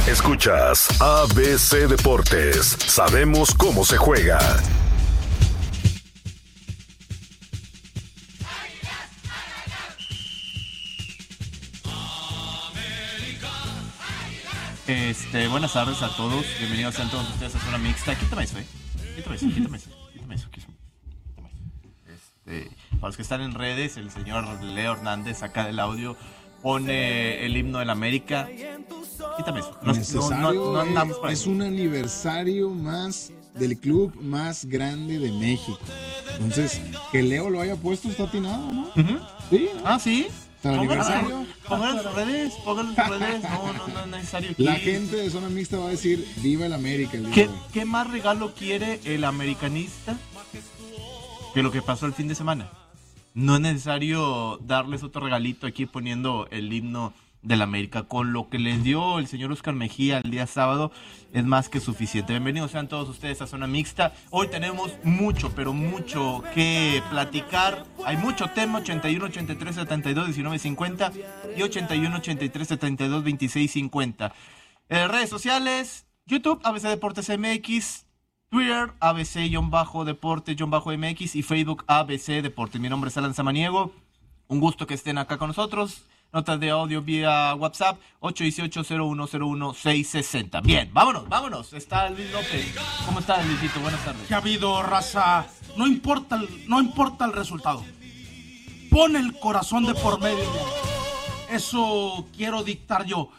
Escuchas ABC Deportes. Sabemos cómo se juega. Buenas tardes a todos. Bienvenidos sean todos ustedes a Zona Mixta. Quítame eso. Para los que están en redes, el señor Leo Hernández, acá del audio, pone el himno del América. Quítame eso. No andamos para es un aniversario más del club más grande de México. Entonces, que Leo lo haya puesto está atinado, ¿no? Uh-huh. Sí, ¿no? Ah, sí. Aniversario. Pónganlo en sus redes. No es necesario. La gente de Zona Mixta va a decir viva el América. ¿Qué más regalo quiere el americanista que lo que pasó el fin de semana? No es necesario darles otro regalito aquí poniendo el himno del América. Con lo que les dio el señor Oscar Mejía el día sábado es más que suficiente. Bienvenidos sean todos ustedes a Zona Mixta. Hoy tenemos mucho, pero mucho que platicar. Hay mucho tema. 81 83 72 19 50 y 81 83 72 26 50. Redes sociales: YouTube ABC Deportes MX, Twitter ABC-Deportes-MX y Facebook ABC Deportes. Mi nombre es Alan Samaniego. Un gusto que estén acá con nosotros. Notas de audio vía WhatsApp 818-0101-660. Bien, vámonos. Está Luis López. ¿Cómo estás, Luisito? Buenas tardes. ¿Qué ha habido, raza? No importa el resultado. Pon el corazón de por medio. Eso quiero dictar yo.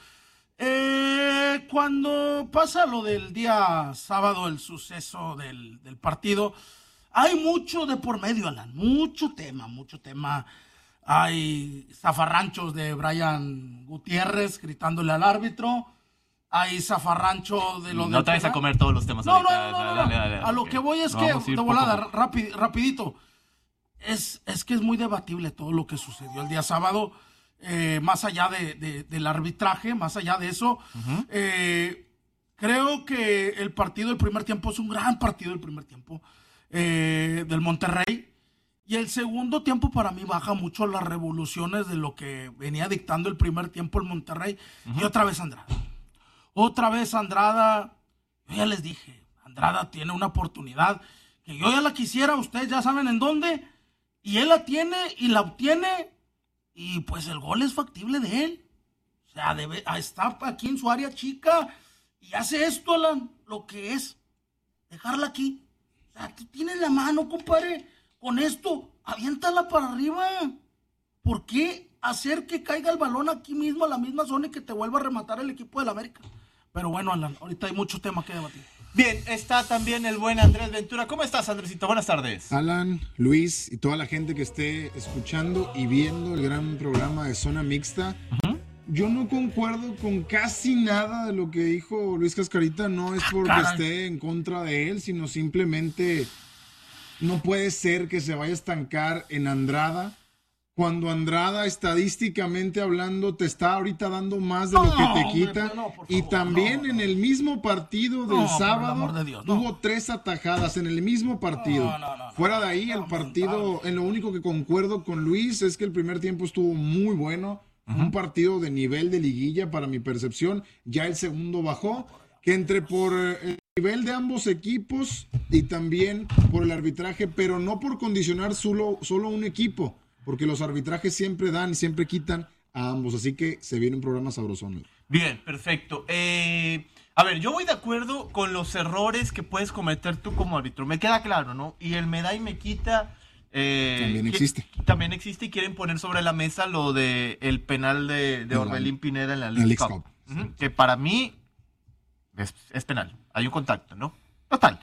Cuando pasa lo del día sábado, el suceso del partido, hay mucho de por medio, Alan. Mucho tema. Hay zafarranchos de Brian Gutiérrez gritándole al árbitro. Hay zafarrancho de lo de... No te vayas a comer todos los temas. No. Dale, a lo que voy es que, de volada, rapidito, es que es muy debatible todo lo que sucedió el día sábado, más allá del arbitraje, más allá de eso. Uh-huh. Creo que el primer tiempo es un gran partido, el primer tiempo del Monterrey. Y el segundo tiempo para mí baja mucho las revoluciones de lo que venía dictando el primer tiempo el Monterrey. Uh-huh. Y otra vez Andrada, yo ya les dije, Andrada tiene una oportunidad que yo ya la quisiera, ustedes ya saben en dónde, y él la tiene y la obtiene, y pues el gol es factible de él. O sea, está aquí en su área chica y hace esto, lo que es dejarla aquí. O sea, tú tienes la mano, compadre. Con esto, aviéntala para arriba. ¿Por qué hacer que caiga el balón aquí mismo, a la misma zona y que te vuelva a rematar el equipo del América? Pero bueno, Alan, ahorita hay mucho tema que debatir. Bien, está también el buen Andrés Ventura. ¿Cómo estás, Andresito? Buenas tardes. Alan, Luis y toda la gente que esté escuchando y viendo el gran programa de Zona Mixta. Uh-huh. Yo no concuerdo con casi nada de lo que dijo Luis Cascarita. No es porque esté en contra de él, sino simplemente... No puede ser que se vaya a estancar en Andrada, cuando Andrada, estadísticamente hablando, te está ahorita dando más de lo que te quita. Y también en el mismo partido del sábado, tuvo 3 atajadas en el mismo partido. Fuera de ahí, el partido, en lo único que concuerdo con Luis es que el primer tiempo estuvo muy bueno. Uh-huh. Un partido de nivel de liguilla para mi percepción. Ya el segundo bajó, que entre por... el nivel de ambos equipos y también por el arbitraje, pero no por condicionar solo un equipo, porque los arbitrajes siempre dan y siempre quitan a ambos, así que se viene un programa sabrosón. Bien, perfecto. A ver, yo voy de acuerdo con los errores que puedes cometer tú como árbitro, me queda claro, ¿no? Y el me da y me quita... también existe. También existe y quieren poner sobre la mesa lo de el penal de Orbelín Pineda en la League Cup. Uh-huh, que para mí es penal. Hay un contacto, ¿no? Total.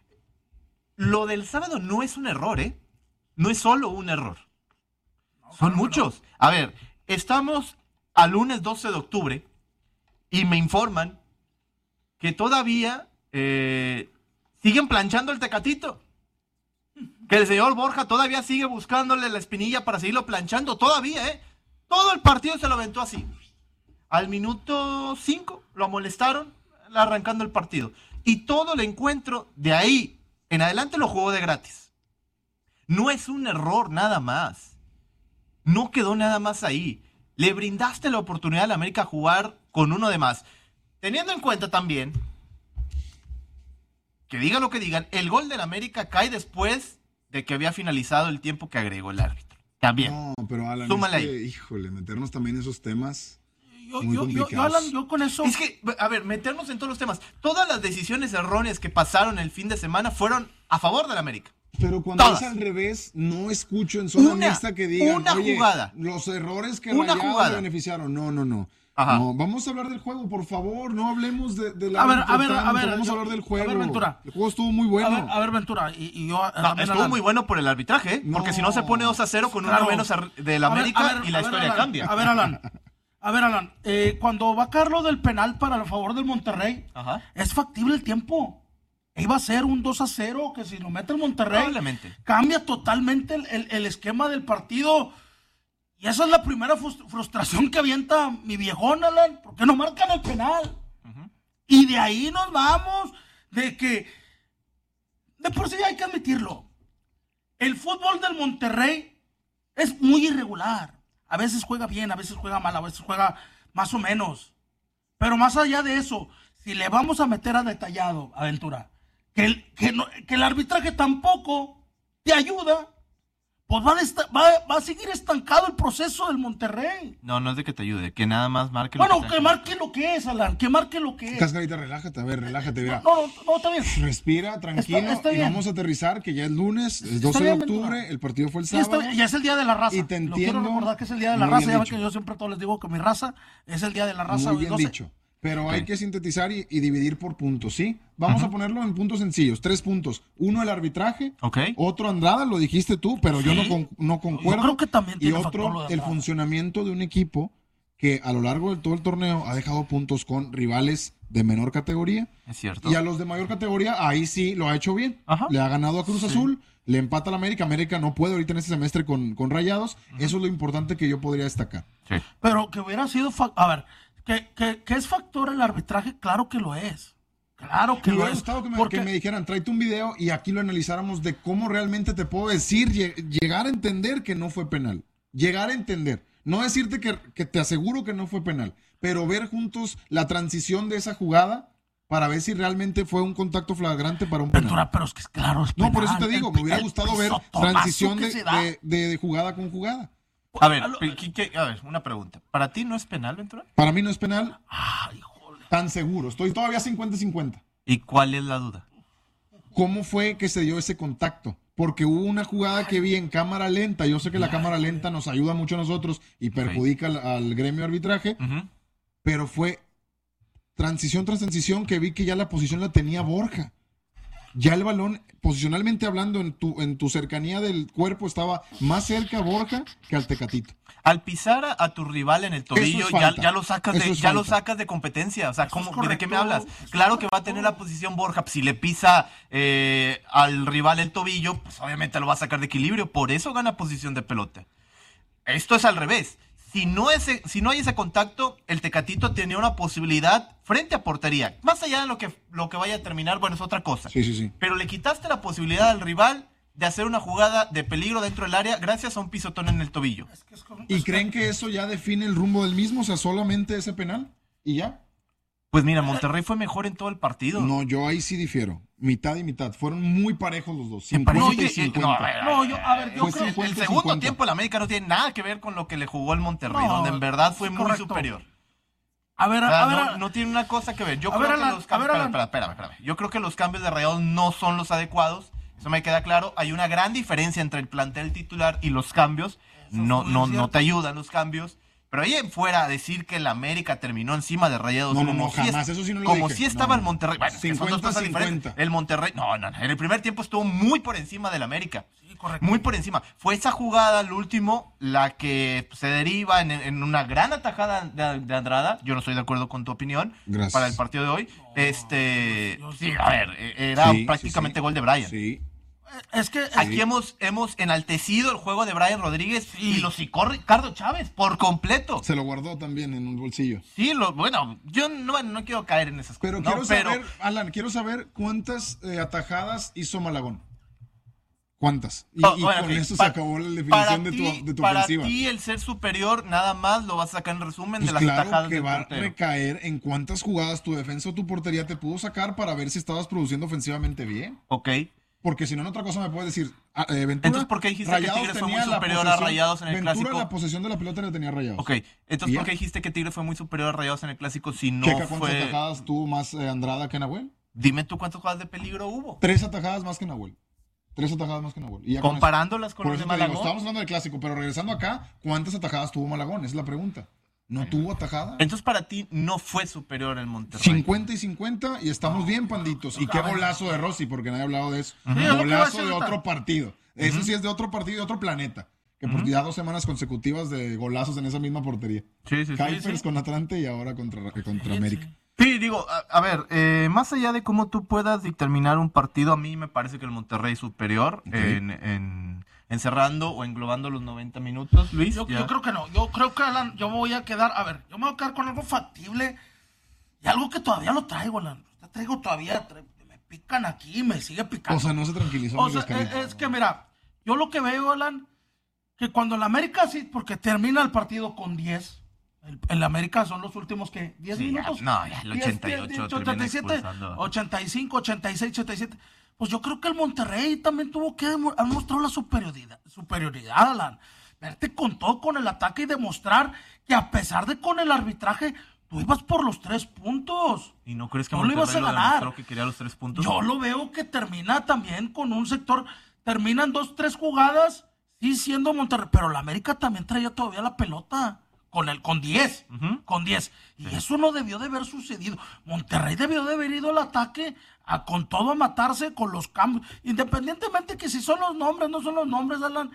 Lo del sábado no es un error, ¿eh? No es solo un error. Son muchos. A ver, estamos al lunes 12 de octubre y me informan que todavía siguen planchando el Tecatito. Que el señor Borja todavía sigue buscándole la espinilla para seguirlo planchando. Todavía, ¿eh? Todo el partido se lo aventó así. Al minuto 5 lo amonestaron arrancando el partido. Y todo el encuentro de ahí en adelante lo jugó de gratis. No es un error nada más. No quedó nada más ahí. Le brindaste la oportunidad a la América a jugar con uno de más. teniendo en cuenta también que digan lo que digan, el gol del América cae después de que había finalizado el tiempo que agregó el árbitro. También. No, pero Alan, Súmale híjole, meternos también en esos temas. Yo con eso. Es que, a ver, meternos en todos los temas. Todas las decisiones erróneas que pasaron el fin de semana fueron a favor del América. Pero cuando Todas. es al revés, no escucho en zona mixta que digan, una oye, jugada. los errores que Una Rayados jugada. le beneficiaron. No. Ajá. No, vamos a hablar del juego, por favor, no hablemos de la... A ver, vamos a hablar del juego. a ver, Ventura. El juego estuvo muy bueno. A ver, Ventura, y yo... No, también, estuvo Alan. muy bueno por el arbitraje, ¿eh? Porque si no se pone 2-0 con Claro. uno menos del América y la historia Alan, cambia. A ver, Alan, cuando va Carlos del penal para el favor del Monterrey, Ajá. es factible el tiempo. Iba a ser un 2-0, que si lo mete el Monterrey, Probablemente. cambia totalmente el esquema del partido. Y esa es la primera frustración que avienta mi viejón, Alan. ¿Por qué no marcan el penal? Y de ahí nos vamos, de que, de por sí hay que admitirlo, el fútbol del Monterrey es muy irregular. A veces juega bien, a veces juega mal, a veces juega más o menos. Pero más allá de eso, si le vamos a meter a detallado, Aventura, que el arbitraje tampoco te ayuda, pues va a seguir estancado el proceso del Monterrey. No es de que te ayude, que nada más marque Bueno, lo que marque lo que es, Alan, que marque lo que es. Cascarita, relájate, mira. No, está bien. Respira, tranquilo, Está y bien. vamos a aterrizar, que ya es lunes, es Está 12 de bien, octubre, Ventura. el partido fue el Ya, sábado. ya es el día de la raza. Y te Lo quiero entiendo. recordar que es el día de la Muy raza. bien Ya ven dicho. que yo siempre todos les digo que mi raza es el día de la raza. Muy hoy bien 12. dicho. Pero hay que sintetizar y dividir por puntos, ¿sí? Vamos a ponerlo en puntos sencillos. 3 puntos. Uno, el arbitraje. Ok. Otro, Andrada, lo dijiste tú, pero yo no concuerdo. Yo creo que también Y tiene factor lo otro, de el Andrada. funcionamiento de un equipo que a lo largo de todo el torneo ha dejado puntos con rivales de menor categoría. Es cierto. Y a los de mayor categoría, ahí sí lo ha hecho bien. Ajá. Le ha ganado a Cruz Azul, le empata al América. América no puede ahorita en este semestre con Rayados. Eso es lo importante que yo podría destacar. Sí. Pero que hubiera sido... A ver, que es factor el arbitraje, claro que lo es. Claro que Me lo hubiera es. gustado Porque- que me dijeran, tráete un video y aquí lo analizáramos de cómo realmente te puedo decir, llegar a entender que no fue penal. Llegar a entender. No decirte que te aseguro que no fue penal, pero ver juntos la transición de esa jugada para ver si realmente fue un contacto flagrante para un penal. Ventura, pero es que claro, es No, por eso penal. te digo, me hubiera El gustado ver pisotonazo transición que se da. de jugada con jugada. A ver, una pregunta. ¿Para ti no es penal, Ventura? Para mí no es penal, Ay, híjole. tan seguro. Estoy todavía 50-50. ¿Y cuál es la duda? ¿Cómo fue que se dio ese contacto? Porque hubo una jugada que vi en cámara lenta. Yo sé que la cámara lenta nos ayuda mucho a nosotros y perjudica al gremio de arbitraje, pero fue transición tras transición que vi que ya la posición la tenía Borja. Ya el balón, posicionalmente hablando, en tu cercanía del cuerpo estaba más cerca a Borja que al Tecatito. Al pisar a tu rival en el tobillo, Eso es falta. ya lo sacas Eso es lo falta. sacas de competencia. O sea, Eso es ¿de qué me correcto. hablas? Claro que va a tener la posición Borja. Si le pisa al rival el tobillo, pues obviamente lo va a sacar de equilibrio. Por eso gana posición de pelota. Esto es al revés. Si no hay ese contacto, el Tecatito tenía una posibilidad frente a portería. Más allá de lo que vaya a terminar, bueno, es otra cosa. Sí. Pero le quitaste la posibilidad al rival de hacer una jugada de peligro dentro del área gracias a un pisotón en el tobillo. ¿Y creen que eso ya define el rumbo del mismo? O sea, solamente ese penal y ya. Pues mira, Monterrey fue mejor en todo el partido. No, yo ahí sí difiero. Mitad y mitad. Fueron muy parejos los dos. Me parece 50 y que- 50. No, a ver, yo Fue creo... 50. El segundo 50. tiempo el América no tiene nada que ver con lo que le jugó el Monterrey, No, donde en verdad fue sí, muy correcto. superior. A ver, O sea, a ver... no tiene una cosa que ver. Yo A creo ver, que Alan, los a ver, cambios... Alan. Espérame. Yo creo que los cambios de Rayados no son los adecuados. Eso me queda claro. Hay una gran diferencia entre el plantel titular y los cambios. No te ayudan los cambios. Pero ahí en fuera decir que el América terminó encima de Rayados. No, jamás, eso sí no lo como dije. si estaba No. el Monterrey. Bueno, que son dos cosas 50-50. diferentes. El Monterrey, no. En el primer tiempo estuvo muy por encima del América. Sí, correcto. Muy por encima. Fue esa jugada, el último, la que se deriva en una gran atajada de Andrada. Yo no estoy de acuerdo con tu opinión. Gracias. Para el partido de hoy. yo Sí, sí. a ver, era Sí, prácticamente sí. gol de Brian. Sí. Es que... Aquí hemos enaltecido el juego de Brian Rodríguez y lo sicó Ricardo Chávez por completo. Se lo guardó también en un bolsillo. Sí, bueno, yo no quiero caer en esas Pero cosas. quiero saber, Alan, cuántas atajadas hizo Malagón. ¿Cuántas? Y Bueno, con ok, eso se acabó la definición de tu ofensiva. Para ti, el ser superior, nada más lo vas a sacar en resumen Pues de las claro atajadas que del va a portero. recaer en cuántas jugadas tu defensa o tu portería te pudo sacar para ver si estabas produciendo ofensivamente bien. Ok. Porque si no, en otra cosa me puedes decir, Ventura, Entonces, ¿por qué dijiste que Rayados Tigres fue muy tenía la superior a Rayados en el Ventura Clásico? la posesión de la pelota le tenía a Rayados. Ok, entonces, ¿Y ¿por ya? qué dijiste que Tigres fue muy superior a Rayados en el Clásico si no ¿Cuántas fue...? atajadas tuvo más Andrada que Nahuel? Dime tú cuántas jugadas de peligro hubo. 3 atajadas más que Nahuel. 3 atajadas más que Nahuel. Y ya con Comparándolas con Por los de eso te digo, Malagón. estábamos hablando del Clásico, pero regresando acá, ¿cuántas atajadas tuvo Malagón? Esa es la pregunta. ¿No tuvo atajada? Entonces, para ti, no fue superior el Monterrey. 50 y 50 y estamos bien, panditos. Y qué golazo de Rossi, porque nadie ha hablado de eso. Sí, es lo que iba a Golazo decir de ahorita. otro partido. Eso sí es de otro partido, de otro planeta. Que porque ya 2 semanas consecutivas de golazos en esa misma portería. Sí, sí, sí. Kuipers con Atlante y ahora contra América. Sí, digo, a ver, más allá de cómo tú puedas determinar un partido, a mí me parece que el Monterrey es superior en encerrando o englobando los 90 minutos, Luis. Yo creo que no. Yo creo que, Alan, yo me voy a quedar con algo factible y algo que todavía lo traigo, Alan. Traigo todavía, me pican aquí, me sigue picando. O sea, no se tranquilizó. O mi sea, Cascarita. es que mira, yo lo que veo, Alan, que cuando el América sí, porque termina el partido con 10, el América son los últimos que 10 Sí, minutos. ya el 88 termina 87, expulsando. 85, 86, 87. Pues yo creo que el Monterrey también tuvo que haber mostrado la superioridad, Alan. Verte con todo con el ataque y demostrar que a pesar de con el arbitraje, tú ibas por los 3 puntos. ¿Y no crees que No lo ibas a Monterrey lo ganar. demostró que quería los 3 puntos? Yo lo veo que termina también con un sector, terminan 2, 3 jugadas, sí siendo Monterrey, pero la América también traía todavía la pelota con 10, con 10. Y eso no debió de haber sucedido. Monterrey debió de haber ido al ataque con todo a matarse con los cambios, independientemente que si son los nombres, no son los nombres, Alan.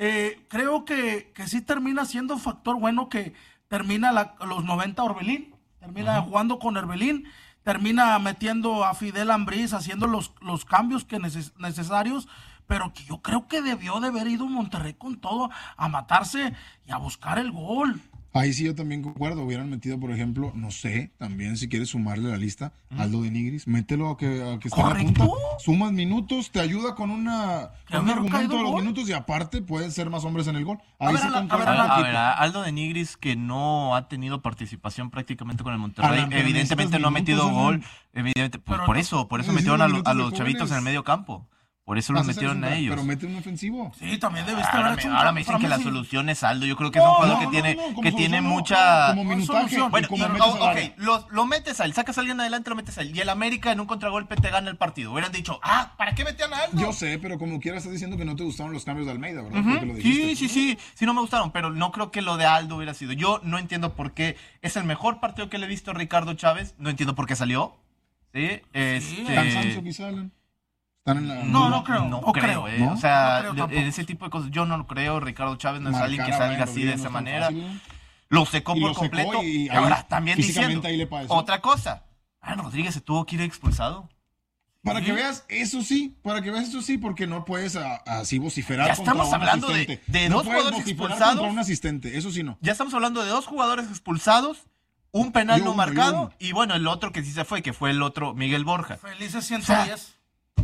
Creo que sí termina siendo factor bueno que termina los 90 Orbelín, termina jugando con Orbelín, termina metiendo a Fidel Ambriz, haciendo los cambios que necesarios, pero que yo creo que debió de haber ido Monterrey con todo a matarse y a buscar el gol. Ahí sí yo también concuerdo. Hubieran metido, por ejemplo, no sé, también si quieres sumarle a la lista, Aldo de Nigris. Mételo a que esté en la Correcto. punta. Sumas minutos, te ayuda con un Que argumento hubiera caído de los gol. minutos y aparte pueden ser más hombres en el gol. A Ahí ver, sí Alan, concuerdo. A ver, Aldo de Nigris, que no ha tenido participación prácticamente con el Monterrey, Alan, pero evidentemente no ha necesitas metido minutos, gol, Alan. evidentemente, pues Pero por no- eso necesitas metieron a minutos de los jóvenes. chavitos en el medio campo, por eso los Vas a hacer metieron a sentar, ellos. Pero mete un ofensivo. Sí, también debiste Ahora haber me, hecho un ahora me dicen que la Messi. solución es Aldo, yo creo que es un jugador que tiene, como que tiene solución, mucha... como minutaje. solución. Bueno, como y- metes a Vara. lo metes a él, sacas a alguien adelante, lo metes a él. Y el América en un contragolpe te gana el partido. Hubieran dicho, ¿para qué metían a Aldo? Yo sé, pero como quiera estás diciendo que no te gustaron los cambios de Almeida, ¿verdad? Porque lo dijiste. Sí, no me gustaron, pero no creo que lo de Aldo hubiera sido. Yo no entiendo por qué. Es el mejor partido que le he visto a Ricardo Chávez. No entiendo por qué salió. Sí, Cansancio quizá, Alan. Están en la... No creo. No No creo, creo. ¿no? O sea, No creo tampoco. en ese tipo de cosas yo no lo creo. Ricardo Chávez no es Marcar alguien que a salga Brian así de Rodríguez esa no es tan manera. fácil. Lo secó Y por lo secó completo. y Y ahora ahí, también físicamente diciendo ahí le padeció. otra cosa. Rodríguez se tuvo que ir expulsado. Para que veas, eso sí, porque no puedes así vociferar Ya contra estamos un hablando asistente. de no dos puedes jugadores vociferar expulsados. contra un asistente, eso sí no. Ya estamos hablando de 2 jugadores expulsados, un penal Yo no uno, marcado y bueno, el otro que sí se fue, que fue el otro, Miguel Borja. Felices 110.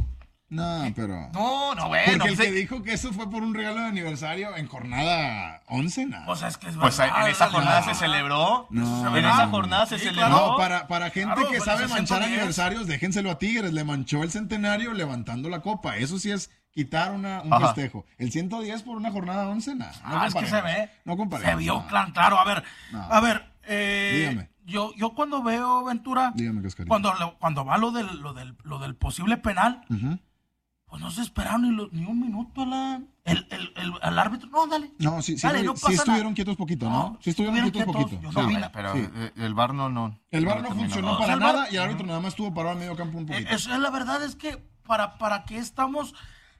No, pero... No, bueno. Porque el pues, que dijo que eso fue por un regalo de aniversario en jornada 11, nada. O sea, es que es pues verdad, en esa la jornada realidad. se celebró. No. En esa jornada se Sí, celebró. No, para gente Claro, que pues, sabe ese manchar 110. aniversarios, déjenselo a Tigres. Le manchó el centenario levantando la copa. Eso sí es quitar un Ajá. festejo. El 110 por una jornada 11, nada. Es que se ve. No comparemos. Se vio no. claro. No. A ver. Dígame. Yo cuando veo Ventura, Dígame, Cascarita. cuando va lo del posible penal, Ujú. pues no se esperaron ni un minuto, Alan. El árbitro, no, dale. No, sí, Dale, no sí pasa estuvieron nada. quietos poquito, ¿no? No, Sí estuvieron quietos poquito. yo Sí. no vi Pero Sí. el VAR no. El VAR no terminó. funcionó No, para el VAR- nada y el árbitro nada más estuvo parado al medio campo un poquito. Eso es la verdad, es que para qué estamos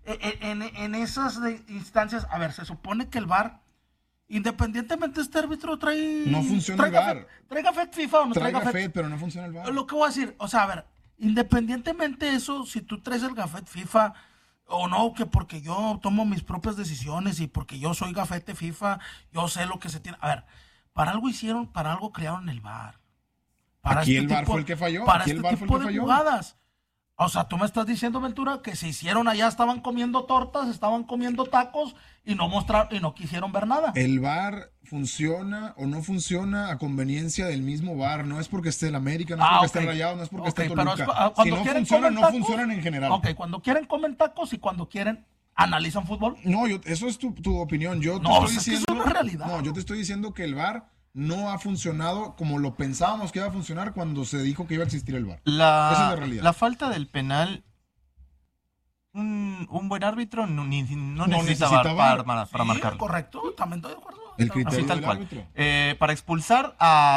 en esas instancias. A ver, se supone que el VAR, independientemente este árbitro trae... No funciona el VAR. ¿Traiga FED FIFA o no Trae traiga FED? Gafet, pero no funciona el VAR. Lo que voy a decir, o sea, a ver, independientemente de eso, si tú traes el gafete FIFA o no, que porque yo tomo mis propias decisiones y porque yo soy gafete FIFA, yo sé lo que se tiene. A ver, para algo hicieron, para algo crearon el VAR. Aquí el VAR fue el que falló, Para aquí el este VAR fue el tipo que de falló. jugadas. O sea, tú me estás diciendo, Ventura, que se hicieron allá, estaban comiendo tortas, estaban comiendo tacos y no quisieron ver nada. El VAR funciona o no funciona a conveniencia del mismo VAR. No es porque esté el América, no es porque esté el Rayado, no es porque esté Toluca. Si no funcionan, no funcionan en general. Ok, cuando quieren comen tacos y cuando quieren analizan fútbol. No, eso es tu opinión. Yo te estoy diciendo, que eso no es realidad. No, yo te estoy diciendo que el VAR no ha funcionado como lo pensábamos que iba a funcionar cuando se dijo que iba a existir el VAR. Esa es la realidad. La falta del penal, un buen árbitro no necesita VAR para marcarlo. Correcto, también estoy de acuerdo. El criterio del árbitro. Para expulsar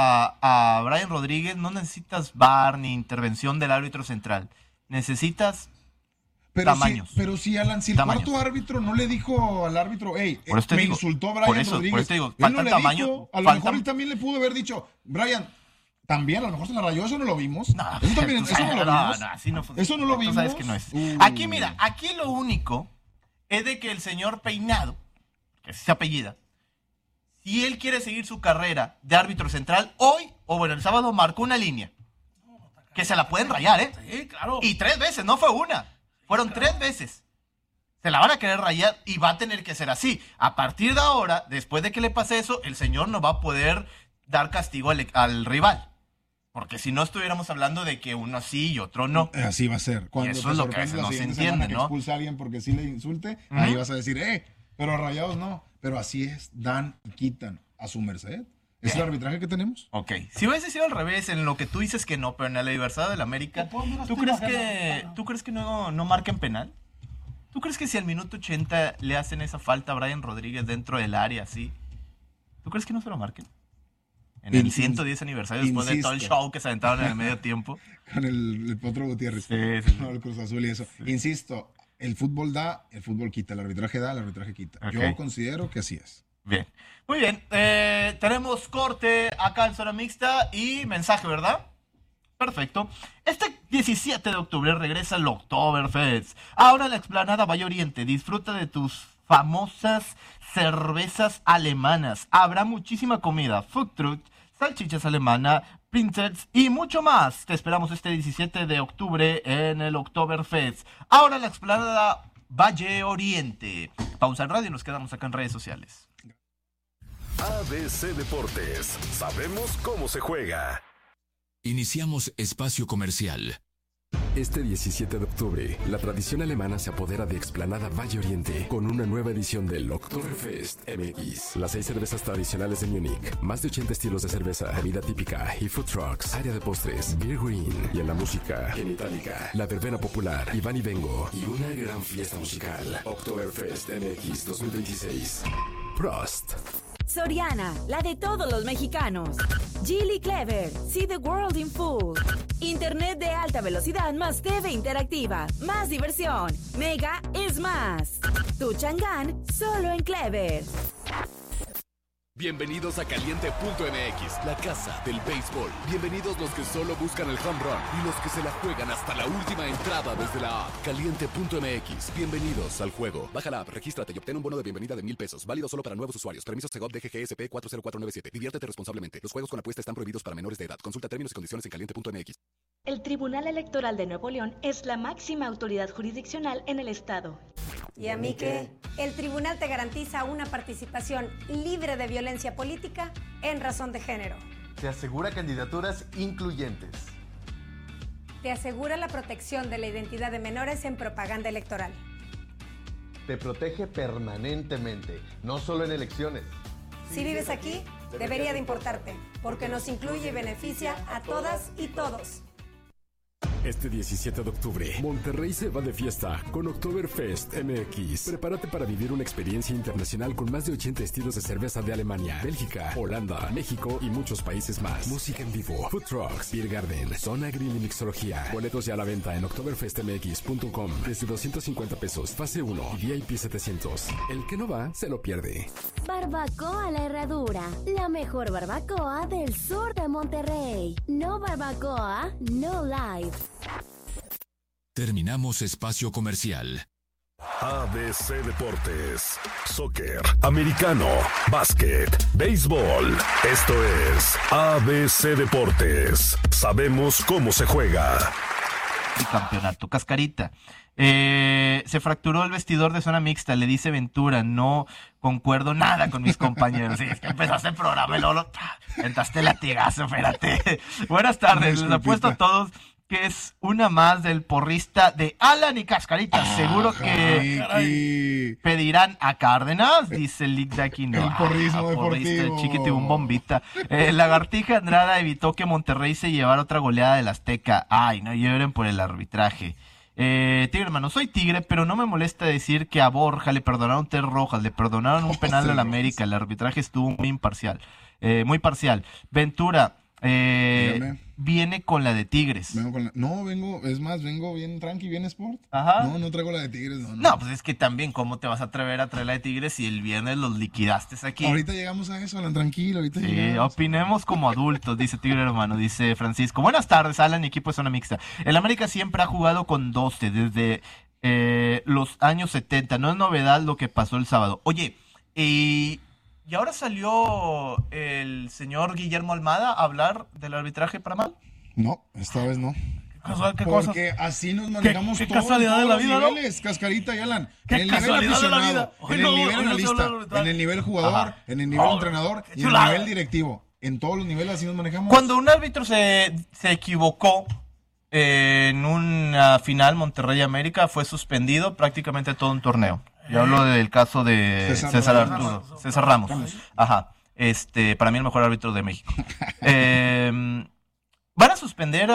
a Brian Rodríguez no necesitas VAR ni intervención del árbitro central. Necesitas tamaños. Pero si Alan, si el cuarto árbitro no le dijo al árbitro, insultó a Brian Rodríguez. Por eso te digo, él no le dijo, a lo mejor él también le pudo haber dicho, Brian, también a lo mejor se la rayó, eso no lo vimos. No, eso no lo vimos. Así no funciona. Eso no lo vimos. Tú sabes que no es. Aquí lo único es de que el señor Peinado, que se apellida, si él quiere seguir su carrera de árbitro central, el sábado marcó una línea. Que se la pueden rayar, ¿eh? Sí, claro. Y 3 veces, no fue una. Fueron 3 veces. Se la van a querer rayar y va a tener que ser así. A partir de ahora, después de que le pase eso, el señor no va a poder dar castigo al rival. Porque si no estuviéramos hablando de que uno sí y otro no. Así va a ser. Cuando eso es lo que no se entiende, ¿no? Expulsa a alguien porque sí le insulte, ahí vas a decir, pero a Rayados no. Pero así es, dan y quitan a su merced. ¿Es el arbitraje que tenemos? Ok. Si hubiese sido al revés, en lo que tú dices que no, pero en el aniversario del América, ¿tú crees que no marquen penal? ¿Tú crees que si al minuto 80 le hacen esa falta a Brian Rodríguez dentro del área, así, ¿tú crees que no se lo marquen? En el 110 aniversario, después de todo el show que se aventaron en el medio tiempo. Con el Potro Gutiérrez. Sí. No, el Cruz Azul y eso. Sí. Insisto, el fútbol da, el fútbol quita. El arbitraje da, el arbitraje quita. Okay. Yo considero que así es. Bien. Muy bien. Tenemos corte acá en Zona Mixta y mensaje, ¿verdad? Perfecto. Este 17 de octubre regresa el Oktoberfest. Ahora en la explanada Valle Oriente. Disfruta de tus famosas cervezas alemanas. Habrá muchísima comida, food truck, salchichas alemana, pizzas y mucho más. Te esperamos este 17 de octubre en el Oktoberfest. Ahora en la explanada Valle Oriente. Pausa en radio y nos quedamos acá en redes sociales. ABC Deportes. Sabemos cómo se juega. Iniciamos espacio comercial. Este 17 de octubre, la tradición alemana se apodera de Explanada Valle Oriente con una nueva edición del Oktoberfest MX. Las 6 cervezas tradicionales de Múnich, más de 80 estilos de cerveza, comida típica y food trucks, área de postres, beer green y en la música, Genitalica, la verbena popular, Iván y Vengo y una gran fiesta musical. Oktoberfest MX 2026. Prost. Soriana, la de todos los mexicanos. Geely Clever, see the world in full. Internet de alta velocidad más TV interactiva, más diversión. Mega es más. Tu Chang'an, solo en Clever. Bienvenidos a Caliente.mx, la casa del béisbol. Bienvenidos los que solo buscan el home run y los que se la juegan hasta la última entrada desde la app. Caliente.mx, bienvenidos al juego. Baja la app, regístrate y obtén un bono de bienvenida de $1,000. Válido solo para nuevos usuarios. Permisos Segov DGGSP 40497. Diviértete responsablemente. Los juegos con apuesta están prohibidos para menores de edad. Consulta términos y condiciones en Caliente.mx. El Tribunal Electoral de Nuevo León es la máxima autoridad jurisdiccional en el estado. ¿Y a mí qué? El tribunal te garantiza una participación libre de violencia política en razón de género. Te asegura candidaturas incluyentes. Te asegura la protección de la identidad de menores en propaganda electoral. Te protege permanentemente, no solo en elecciones. Si vives aquí, debería de importarte, porque nos incluye y beneficia a todas y todos. Este 17 de octubre, Monterrey se va de fiesta con Oktoberfest MX. Prepárate para vivir una experiencia internacional con más de 80 estilos de cerveza de Alemania, Bélgica, Holanda, México y muchos países más. Música en vivo, food trucks, beer garden, zona grill y mixología. Boletos ya a la venta en oktoberfestmx.com desde 250 pesos, fase 1 y VIP 700. El que no va, se lo pierde. Barbacoa La Herradura, la mejor barbacoa del sur de Monterrey. No barbacoa, no live. Terminamos espacio comercial. ABC Deportes, soccer, americano, básquet, béisbol. Esto es ABC Deportes. Sabemos cómo se juega. tricampeonato. Cascarita. Se fracturó el vestidor de zona mixta, le dice Ventura, no concuerdo nada con mis compañeros. Sí, es que empezaste el programa y luego entraste latigazo, espérate. Buenas tardes, les apuesto a todos que es una más del porrista de Alan y Cascarita. Seguro que pedirán a Cárdenas, dice el Lick de aquí. No, el porrismo porrista, deportivo. chiquitibum bombita. Lagartija Andrada evitó que Monterrey se llevara otra goleada del Azteca. Ay, no lloren por el arbitraje. Tigre, hermano, soy Tigre, pero no me molesta decir que a Borja le perdonaron 3 rojas, le perdonaron un penal al América. El arbitraje estuvo muy imparcial, muy parcial. Ventura, viene con la de Tigres. Vengo bien tranqui, bien sport. Ajá. No traigo la de Tigres, No, pues es que también, ¿cómo te vas a atrever a traer la de Tigres si el viernes los liquidaste aquí? Ahorita llegamos a eso, Alan, tranquilo, ahorita sí, llegamos. opinemos como adultos, dice Tigre, hermano, dice Francisco. Buenas tardes, Alan, equipo de zona mixta. El América siempre ha jugado con 12 desde los años 70. No es novedad lo que pasó el sábado. Oye, y ahora salió el señor Guillermo Almada a hablar del arbitraje para mal. No, esta vez no. ¿Qué Porque así nos manejamos ¿Qué todos casualidad de la vida, niveles, Cascarita y Alan. ¿Qué En el nivel casualidad de la aficionado, vida? en el nivel analista, en el nivel jugador, en el nivel entrenador y en el nivel directivo. En todos los niveles así nos manejamos. Cuando un árbitro se equivocó en una final Monterrey-América, fue suspendido prácticamente todo un torneo. Yo hablo del caso de César Ramos. Ajá. Para mí el mejor árbitro de México. ¿Van a suspender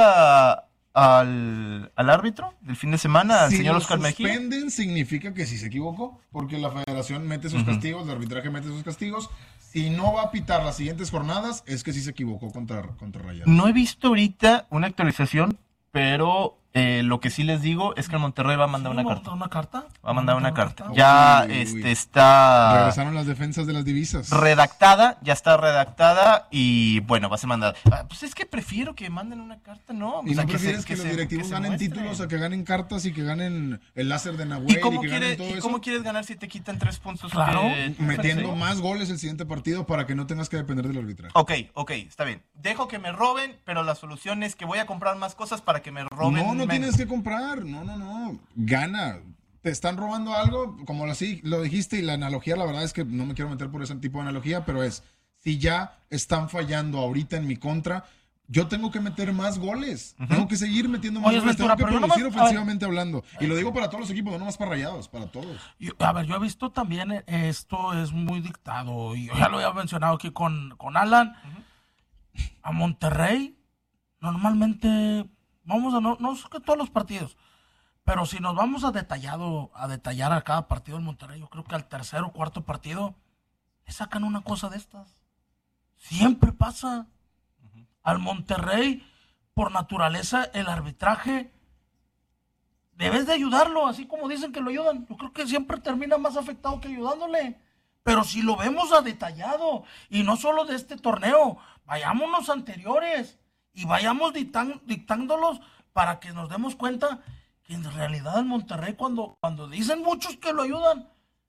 al árbitro del fin de semana, al señor Oscar Mejía? Si lo suspenden, significa que sí se equivocó, porque la federación mete sus castigos, el arbitraje mete sus castigos. Si no va a pitar las siguientes jornadas, es que sí se equivocó contra Rayados. No he visto ahorita una actualización, pero lo que sí les digo es que el Monterrey va a mandar una carta. ¿Una carta? Va a mandar una carta. Ya está... Regresaron las defensas de las divisas. Ya está redactada y bueno, va a ser mandada. Pues es que prefiero que manden una carta, ¿no? ¿Y no prefieres que los directivos ganen títulos a que ganen cartas y que ganen el láser de Nahuel? ¿Y cómo quieres ganar si te quitan 3 puntos? Claro. Metiendo más goles el siguiente partido para que no tengas que depender del arbitraje. Ok, está bien. Dejo que me roben, pero la solución es que voy a comprar más cosas para que me roben. No tienes que comprar. No. Gana. Te están robando algo, como así lo dijiste, y la analogía, la verdad es que no me quiero meter por ese tipo de analogía, pero si ya están fallando ahorita en mi contra, yo tengo que meter más goles. Tengo que seguir metiendo más goles. Tengo que producir ofensivamente hablando. Y lo digo para todos los equipos, no nomás para Rayados, para todos. Yo he visto también, esto es muy dictado, y yo ya lo había mencionado aquí con Alan. A Monterrey, normalmente, no es que todos los partidos, pero si nos vamos a detallar a cada partido del Monterrey, yo creo que al tercer o cuarto partido le sacan una cosa de estas. Siempre pasa. Al Monterrey, por naturaleza, el arbitraje, debes de ayudarlo, así como dicen que lo ayudan. Yo creo que siempre termina más afectado que ayudándole. Pero si lo vemos a detallado, y no solo de este torneo, vayámonos anteriores y vayamos dictándolos para que nos demos cuenta que en realidad el Monterrey, cuando dicen muchos que lo ayudan,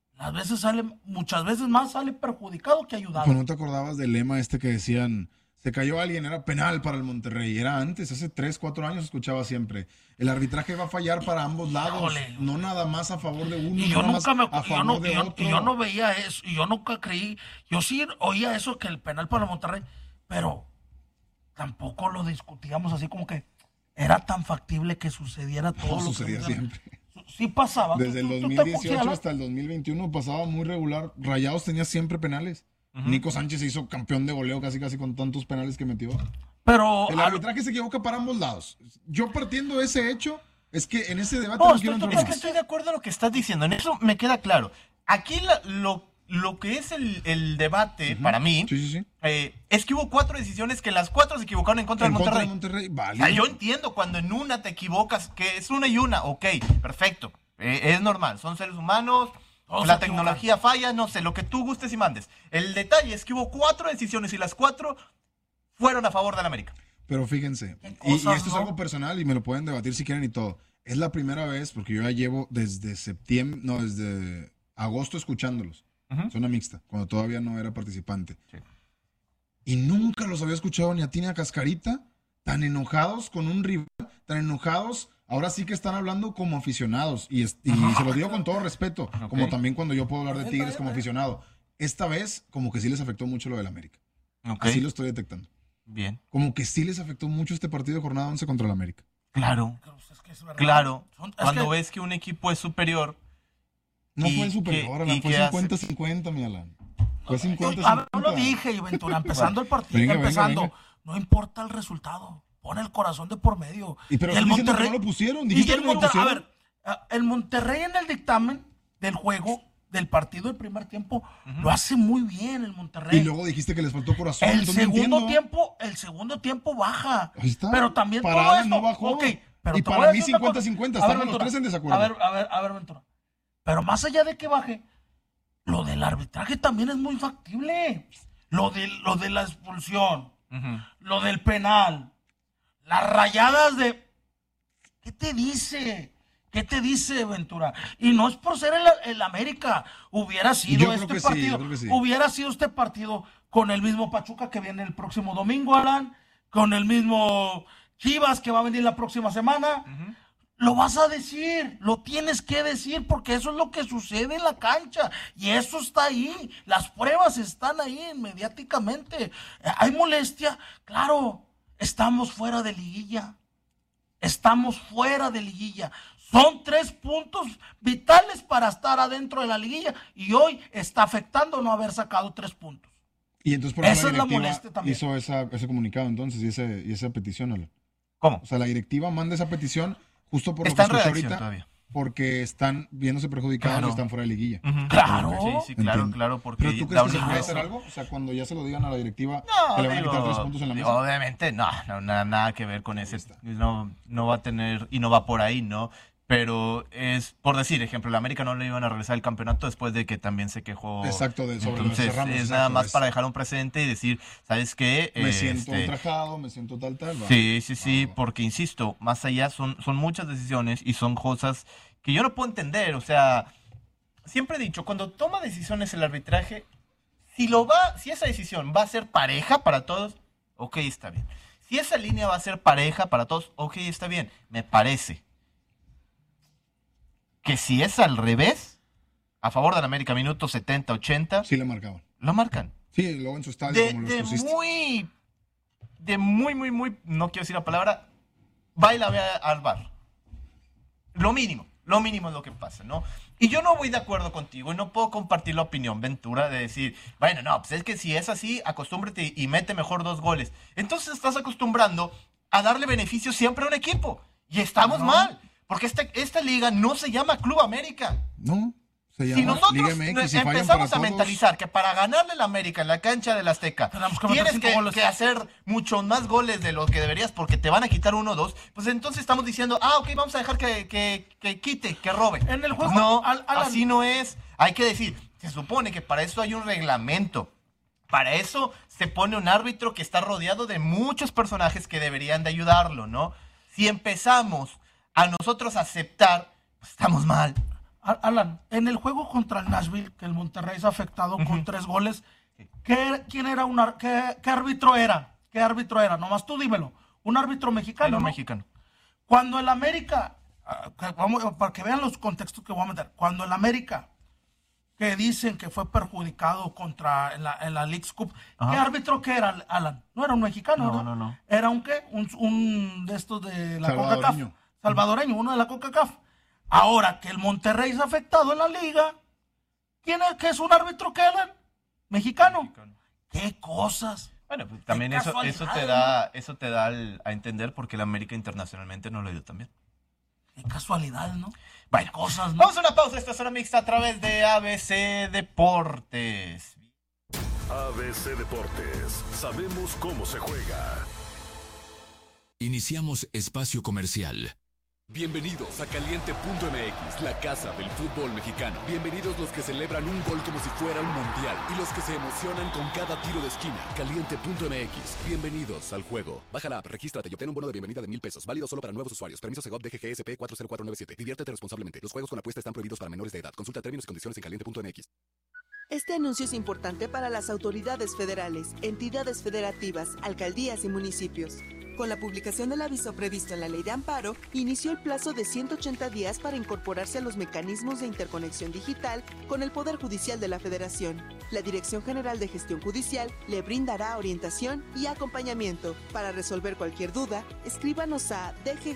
muchas veces más sale perjudicado que ayudado. ¿No te acordabas del lema que decían, se cayó alguien, era penal para el Monterrey? Era antes, hace 3, 4 años escuchaba siempre. El arbitraje va a a fallar para ambos lados, no nada más a favor de uno, y yo nunca yo no veía eso, y yo nunca creí, yo sí oía eso, que el penal para el Monterrey, pero tampoco lo discutíamos así como que era tan factible que sucediera todo. No, sucedía siempre. Sí pasaba. Desde el 2018 hasta el 2021 pasaba muy regular. Rayados tenía siempre penales. Nico Sánchez se hizo campeón de goleo casi con tantos penales que metió. Pero el arbitraje se equivoca para ambos lados. Yo partiendo de ese hecho, es que en ese debate no quiero entrar más. Es que estoy de acuerdo en lo que estás diciendo. En eso me queda claro. Aquí lo que es el debate, para mí, es que hubo 4 decisiones que las 4 se equivocaron en contra del Monterrey. Vale. O sea, yo entiendo cuando en una te equivocas, que es una y una, ok, perfecto, es normal, son seres humanos, la tecnología falla, no sé, lo que tú gustes y mandes. El detalle es que hubo 4 decisiones y las 4 fueron a favor del América. Pero fíjense, y esto es algo personal y me lo pueden debatir si quieren y todo. Es la primera vez, porque yo ya llevo desde agosto escuchándolos. Zona mixta, cuando todavía no era participante. Sí. Y nunca los había escuchado ni a ti ni a Cascarita tan enojados con un rival, tan enojados Ahora sí que están hablando como aficionados y se lo digo con todo respeto, como también cuando yo puedo hablar de Tigres como aficionado. Esta vez como que sí les afectó mucho lo del América. Así lo estoy detectando. Bien. Como que sí les afectó mucho este partido de jornada 11 contra el América. Claro. Claro. Cuando ves que un equipo es superior. No fue superior, Alan, fue 50-50, mi Alan. Fue 50-50. Yo lo dije, Ventura, empezando el partido, venga. No importa el resultado. Pone el corazón de por medio. Pero el Monterrey no lo pusieron. Dijiste que no lo pusieron. A ver, el Monterrey en el dictamen del juego, del partido del primer tiempo, lo hace muy bien el Monterrey. Y luego dijiste que les faltó corazón. El segundo tiempo baja. Ahí está. Pero también todo esto no bajó. Pero y para mí 50-50. Estamos los tres en desacuerdo. A ver, Ventura. Pero más allá de que baje, lo del arbitraje también es muy factible. Lo de la expulsión, lo del penal, las rayadas de... ¿Qué te dice? ¿Qué te dice, Ventura? Y no es por ser el América. Hubiera sido este partido. Hubiera sido este partido con el mismo Pachuca que viene el próximo domingo, Alan, con el mismo Chivas que va a venir la próxima semana. Lo vas a decir, lo tienes que decir, porque eso es lo que sucede en la cancha. Y eso está ahí. Las pruebas están ahí mediáticamente. ¿Hay molestia? Claro, estamos fuera de liguilla. Son 3 puntos vitales para estar adentro de la liguilla. Y hoy está afectando no haber sacado 3 puntos. Y entonces por eso esa es la molestia también. Hizo ese comunicado entonces y esa petición, Alan. ¿Cómo? O sea, la directiva manda esa petición justo por lo está que escuché ahorita. Todavía. Porque están viéndose perjudicados y están fuera de liguilla. Claro. Sí, claro. Porque ¿Pero tú crees que se puede hacer algo? O sea, cuando ya se lo digan a la directiva, que le van a quitar 3 puntos en la mesa. Obviamente, nada que ver con ese. No va a tener, y no va por ahí, ¿no? Pero es, por decir, ejemplo, el América no le iban a regresar el campeonato después de que también se quejó. Exacto, sobre entonces, Ramos, es nada más para dejar un precedente y decir, ¿sabes qué? Me siento ultrajado, me siento tal. ¿Va? Sí, porque insisto, más allá son muchas decisiones y son cosas que yo no puedo entender. O sea, siempre he dicho, cuando toma decisiones el arbitraje, si esa decisión va a ser pareja para todos, ok, está bien. Si esa línea va a ser pareja para todos, ok, está bien. Me parece que si es al revés, a favor del América, minutos 70, 80... Sí, le marcaban. Lo marcan. Sí, luego en su estadio, como los pusiste. Muy, no quiero decir la palabra, va y la ve al VAR. Lo mínimo es lo que pasa, ¿no? Y yo no voy de acuerdo contigo y no puedo compartir la opinión, Ventura, de decir, bueno, no, pues es que si es así, acostúmbrate y mete mejor 2 goles. Entonces estás acostumbrando a darle beneficio siempre a un equipo. Y estamos mal. Porque esta liga no se llama Club América. No, se llama si nosotros Liga MX y empezamos a mentalizar que para ganarle al América en la cancha del Azteca tienes que hacer muchos más goles de lo que deberías porque te van a quitar 1 o 2, pues entonces estamos diciendo, ok, vamos a dejar que quite, que robe. En el juego, no, así no es. Hay que decir, se supone que para eso hay un reglamento. Para eso se pone un árbitro que está rodeado de muchos personajes que deberían de ayudarlo, ¿no? Si empezamos a nosotros aceptar, pues estamos mal. Alan, en el juego contra el Nashville, que el Monterrey se ha afectado con 3 goles, ¿qué árbitro era? ¿Qué árbitro era? Nomás tú dímelo. Un árbitro mexicano, ¿no? Mexicano. Cuando el América, para que vean los contextos que voy a meter, cuando el América, que dicen que fue perjudicado en la Leagues Cup, ¿qué árbitro que era, Alan? No era un mexicano, No. ¿Era un qué? Un de estos de la CONCACAF. Salvadoreño, uno de la CONCACAF. Ahora que el Monterrey se ha afectado en la liga, ¿quién es que es un árbitro que era? ¿Mexicano? ¿Qué cosas? Bueno, pues también eso te da a entender porque el América internacionalmente no lo dio tan bien. Qué casualidades, ¿no? Bueno, cosas, ¿no? Vamos a una pausa. Esta zona mixta a través de ABC Deportes. ABC Deportes. Sabemos cómo se juega. Iniciamos espacio comercial. Bienvenidos a Caliente.mx, la casa del fútbol mexicano. Bienvenidos los que celebran un gol como si fuera un mundial y los que se emocionan con cada tiro de esquina. Caliente.mx, bienvenidos al juego. Baja la app, regístrate y obtén un bono de bienvenida de $1,000. Válido solo para nuevos usuarios. Permiso Segov DGGSP 40497. Diviértete responsablemente. Los juegos con apuesta están prohibidos para menores de edad. Consulta términos y condiciones en Caliente.mx. Este anuncio es importante para las autoridades federales, entidades federativas, alcaldías y municipios. Con la publicación del aviso previsto en la Ley de Amparo, inició el plazo de 180 días para incorporarse a los mecanismos de interconexión digital con el Poder Judicial de la Federación. La Dirección General de Gestión Judicial le brindará orientación y acompañamiento. Para resolver cualquier duda, escríbanos a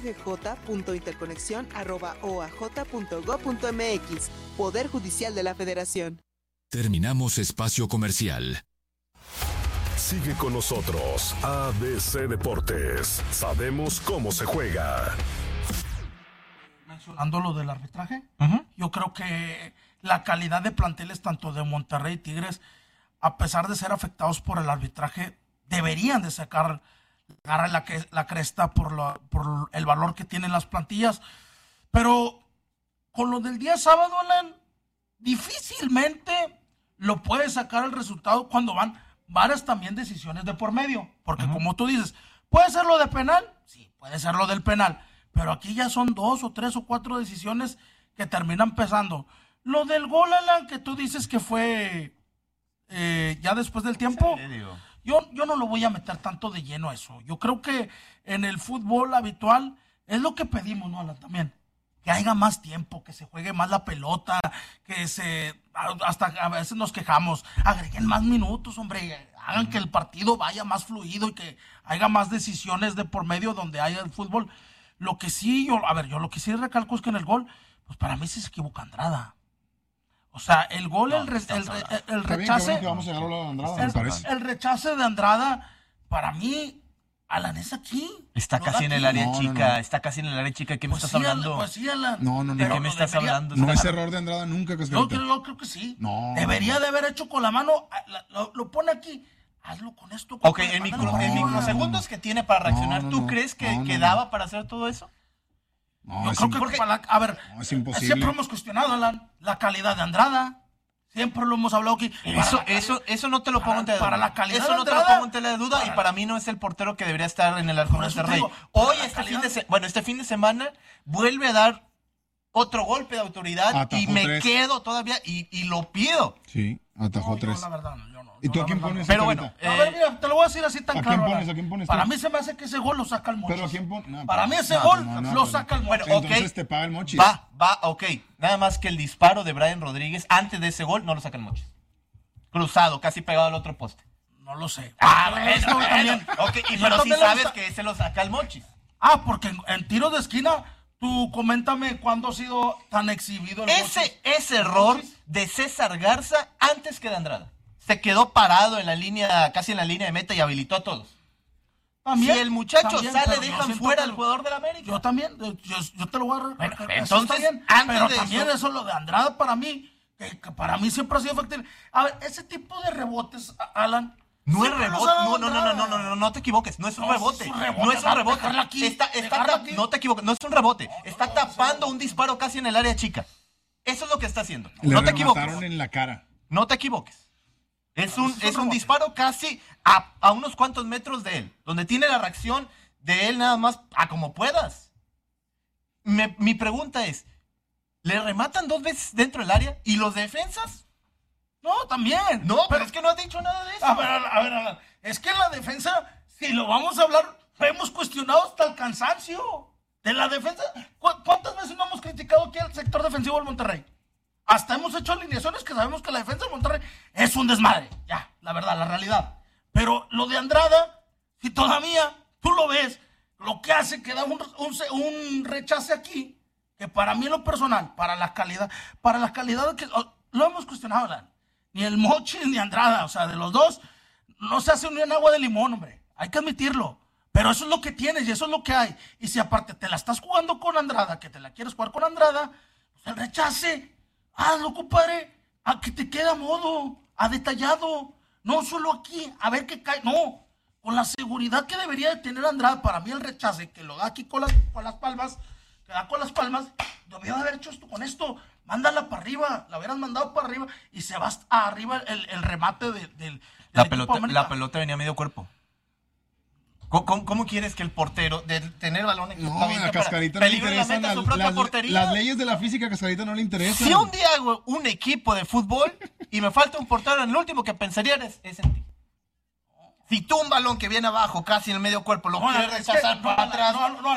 dggj.interconexión@oaj.gov.mx. Poder Judicial de la Federación. Terminamos espacio comercial. Sigue con nosotros, ABC Deportes. Sabemos cómo se juega. Mencionando lo del arbitraje, yo creo que la calidad de planteles tanto de Monterrey y Tigres, a pesar de ser afectados por el arbitraje, deberían de sacar la cresta por el valor que tienen las plantillas. Pero con lo del día sábado, Alan, difícilmente lo puede sacar el resultado cuando van varias también decisiones de por medio. Porque como tú dices, ¿puede ser lo de penal? Sí, puede ser lo del penal. Pero aquí ya son 2 o 3 o 4 decisiones que terminan pesando. Lo del gol, Alan, que tú dices que fue ya después del tiempo, yo no lo voy a meter tanto de lleno a eso. Yo creo que en el fútbol habitual es lo que pedimos, ¿no, Alan? También que haya más tiempo, que se juegue más la pelota, hasta a veces nos quejamos, agreguen más minutos, hombre, hagan que el partido vaya más fluido y que haya más decisiones de por medio donde haya el fútbol. Lo que sí, yo lo que sí recalco es que en el gol, pues para mí sí se equivoca Andrada. O sea, el gol, el rechace, el rechace de Andrada, para mí, Alan, es aquí. Está casi en el área chica. Está casi en el área chica. ¿De qué me estás hablando? Pues sí, Alan. No. ¿De qué me estás hablando? No es error de Andrada nunca, Cascarita. Yo creo que sí. No. Debería de haber hecho con la mano. Lo pone aquí. Hazlo con esto. Ok, en microsegundos que tiene para reaccionar, ¿tú crees que daba para hacer todo eso? No, yo creo que es imposible. Siempre hemos cuestionado, Alan, la calidad de Andrada. Siempre lo hemos hablado aquí. Eso no te lo pongo en tela de duda. Para la calidad eso no te lo pongo en tela de duda y para mí no es el portero que debería estar en el arco de Monterrey. Hoy, este fin de semana, vuelve a dar otro golpe de autoridad. Atajó y me 3. quedo todavía y lo pido. Sí, atajó 3. La verdad, yo no. ¿Y tú a quién pones? Pero bueno, a ver, mira, te lo voy a decir así tan claro. ¿A quién pones? Para mí se me hace que ese gol lo saca el Mochis. ¿Pero a quién pones? Para mí ese gol lo saca el Mochis. Bueno, entonces te paga el Mochis. Ok. Nada más que el disparo de Brian Rodríguez antes de ese gol no lo saca el Mochis. Cruzado, casi pegado al otro poste. No lo sé. También. Okay, pero sí sabes que ese lo saca el Mochis. Porque en tiro de esquina, tú coméntame cuándo ha sido tan exhibido el Mochis. Ese error de César Garza antes que de Andrada. Se quedó parado en la línea, casi en la línea de meta y habilitó a todos. También, si el muchacho sale, dejan fuera al jugador del América. Yo también, yo te lo voy a entonces, bien, pero también eso lo de Andrada para mí, que para mí siempre ha sido factible. A ver, ese tipo de rebotes, Alan. No es rebote, no te equivoques, no es un rebote. No es un rebote. No te equivoques, no es un rebote. Está tapando un disparo casi en el área chica. Eso es lo que está haciendo. No te equivoques. Le remataron en la cara. No te equivoques. Es un disparo casi a unos cuantos metros de él, donde tiene la reacción de él nada más a como puedas. Mi pregunta es, ¿le rematan 2 veces dentro del área? ¿Y los defensas? No, también. No, pero es que no has dicho nada de eso. A ver, es que en la defensa, si lo vamos a hablar, lo hemos cuestionado hasta el cansancio. De la defensa, ¿cuántas veces no hemos criticado aquí al sector defensivo del Monterrey? Hasta hemos hecho alineaciones que sabemos que la defensa de Monterrey es un desmadre. Ya, la verdad, la realidad. Pero lo de Andrada, si todavía tú lo ves, lo que hace que da un rechace aquí, que para mí en lo personal, para la calidad que lo hemos cuestionado, Alan. Ni el Mochis ni Andrada, o sea, de los dos, no se hace ni en agua de limón, hombre. Hay que admitirlo. Pero eso es lo que tienes y eso es lo que hay. Y si aparte te la estás jugando con Andrada, que te la quieres jugar con Andrada, pues el rechace, hazlo, compadre, a que te quede a modo, a detallado. No solo aquí, a ver qué cae. No, con la seguridad que debería de tener Andrada, para mí el rechace, que lo da aquí con las palmas, debería de haber hecho esto con esto. Mándala para arriba, la hubieras mandado para arriba y se va arriba el remate del la pelota venía a medio cuerpo. ¿Cómo quieres que el portero, de tener balón en a Cascarita no le interesan las leyes de la física? A Cascarita no le interesan. Si un día un equipo de fútbol y me falta un portero en el último que pensaría es en ti. Si tú un balón que viene abajo, casi en el medio cuerpo, lo quieres rechazar para atrás.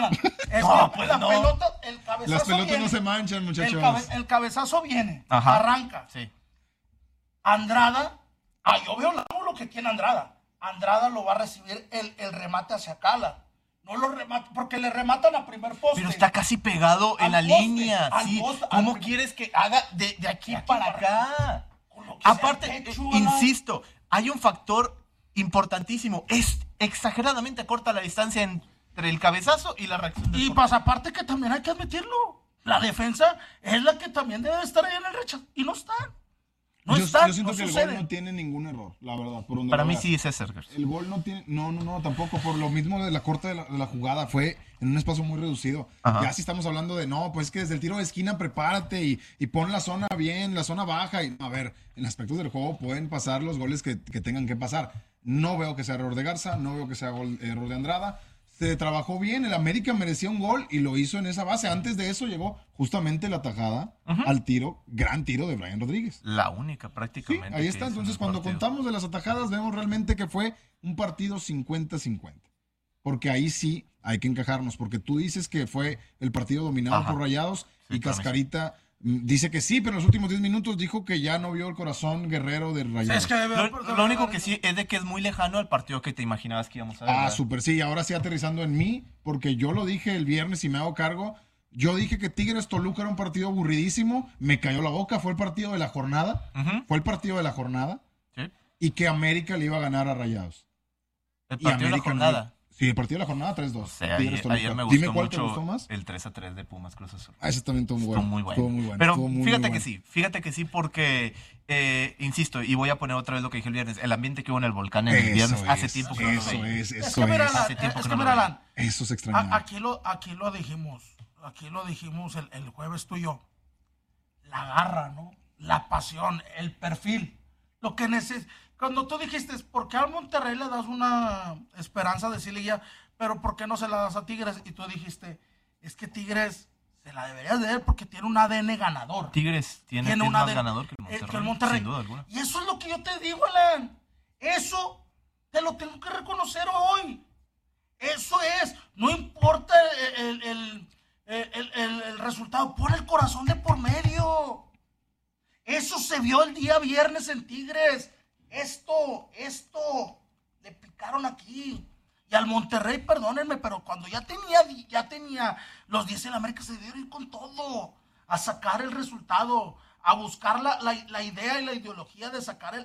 El cabezazo Las pelotas viene. no se manchan, muchachos. El cabezazo viene, Ajá. arranca. Sí. Andrada, yo veo lo que tiene Andrada. Andrada lo va a recibir el remate hacia Cala. No lo remata, porque le rematan a primer poste. Pero está casi pegado en la línea. Sí. ¿Cómo quieres que haga de aquí para acá? Aparte, insisto, hay un factor importantísimo. Es exageradamente corta la distancia entre el cabezazo y la reacción del Y pasa aparte que también hay que admitirlo. La defensa es la que también debe estar ahí en el rechazo. Y no están. Yo siento que el gol no tiene ningún error, la verdad. Para mí sí es César. El gol no tiene... No, tampoco. Por lo mismo de la corta de la jugada. Fue en un espacio muy reducido. Ajá. Ya si estamos hablando de, pues es que desde el tiro de esquina prepárate y pon la zona bien, la zona baja. Y a ver, en aspectos del juego pueden pasar los goles que tengan que pasar. No veo que sea error de Garza, no veo que sea error de Andrada. Se trabajó bien, el América merecía un gol y lo hizo en esa base. Antes de eso llegó justamente la tajada al tiro, gran tiro de Brian Rodríguez. La única prácticamente. Sí, ahí está. Entonces, cuando contamos de las atajadas, vemos realmente que fue un partido 50-50. Porque ahí sí hay que encajarnos, porque tú dices que fue el partido dominado por Rayados y Cascarita dice que sí, pero en los últimos 10 minutos dijo que ya no vio el corazón guerrero de Rayados. Lo único que sí es de que es muy lejano al partido que te imaginabas que íbamos a ver. Súper, sí, ahora sí aterrizando en mí, porque yo lo dije el viernes y me hago cargo. Yo dije que Tigres Toluca era un partido aburridísimo, me cayó la boca, fue el partido de la jornada, y que América le iba a ganar a Rayados. ¿El partido de la jornada? Sí, el partido de la jornada 3-2. O sea, ayer me gustó. Dime cuál mucho te gustó más. El 3-3 de Pumas Cruz Azul. Ese también estuvo muy bueno. Pero fíjate que sí, porque, insisto, y voy a poner otra vez lo que dije el viernes, el ambiente que hubo en el Volcán en el viernes, hace tiempo que no lo veía. Eso es extraño. Aquí lo dijimos el jueves tú y yo. La garra, ¿no? La pasión, el perfil. Lo que cuando tú dijiste, ¿por qué al Monterrey le das una esperanza de liguilla, pero por qué no se la das a Tigres? Y tú dijiste, es que Tigres se la deberías de dar porque tiene un ADN ganador. Tigres tiene más ganador que el Monterrey, sin duda alguna. Y eso es lo que yo te digo, Alan. Eso te lo tengo que reconocer hoy. Eso es. No importa el resultado, pon el corazón de por medio. Eso se vio el día viernes en Tigres. Esto, le picaron aquí. Y al Monterrey, perdónenme, pero cuando ya tenía los 10 en América, se debieron ir con todo, a sacar el resultado, a buscar la idea y la ideología de sacar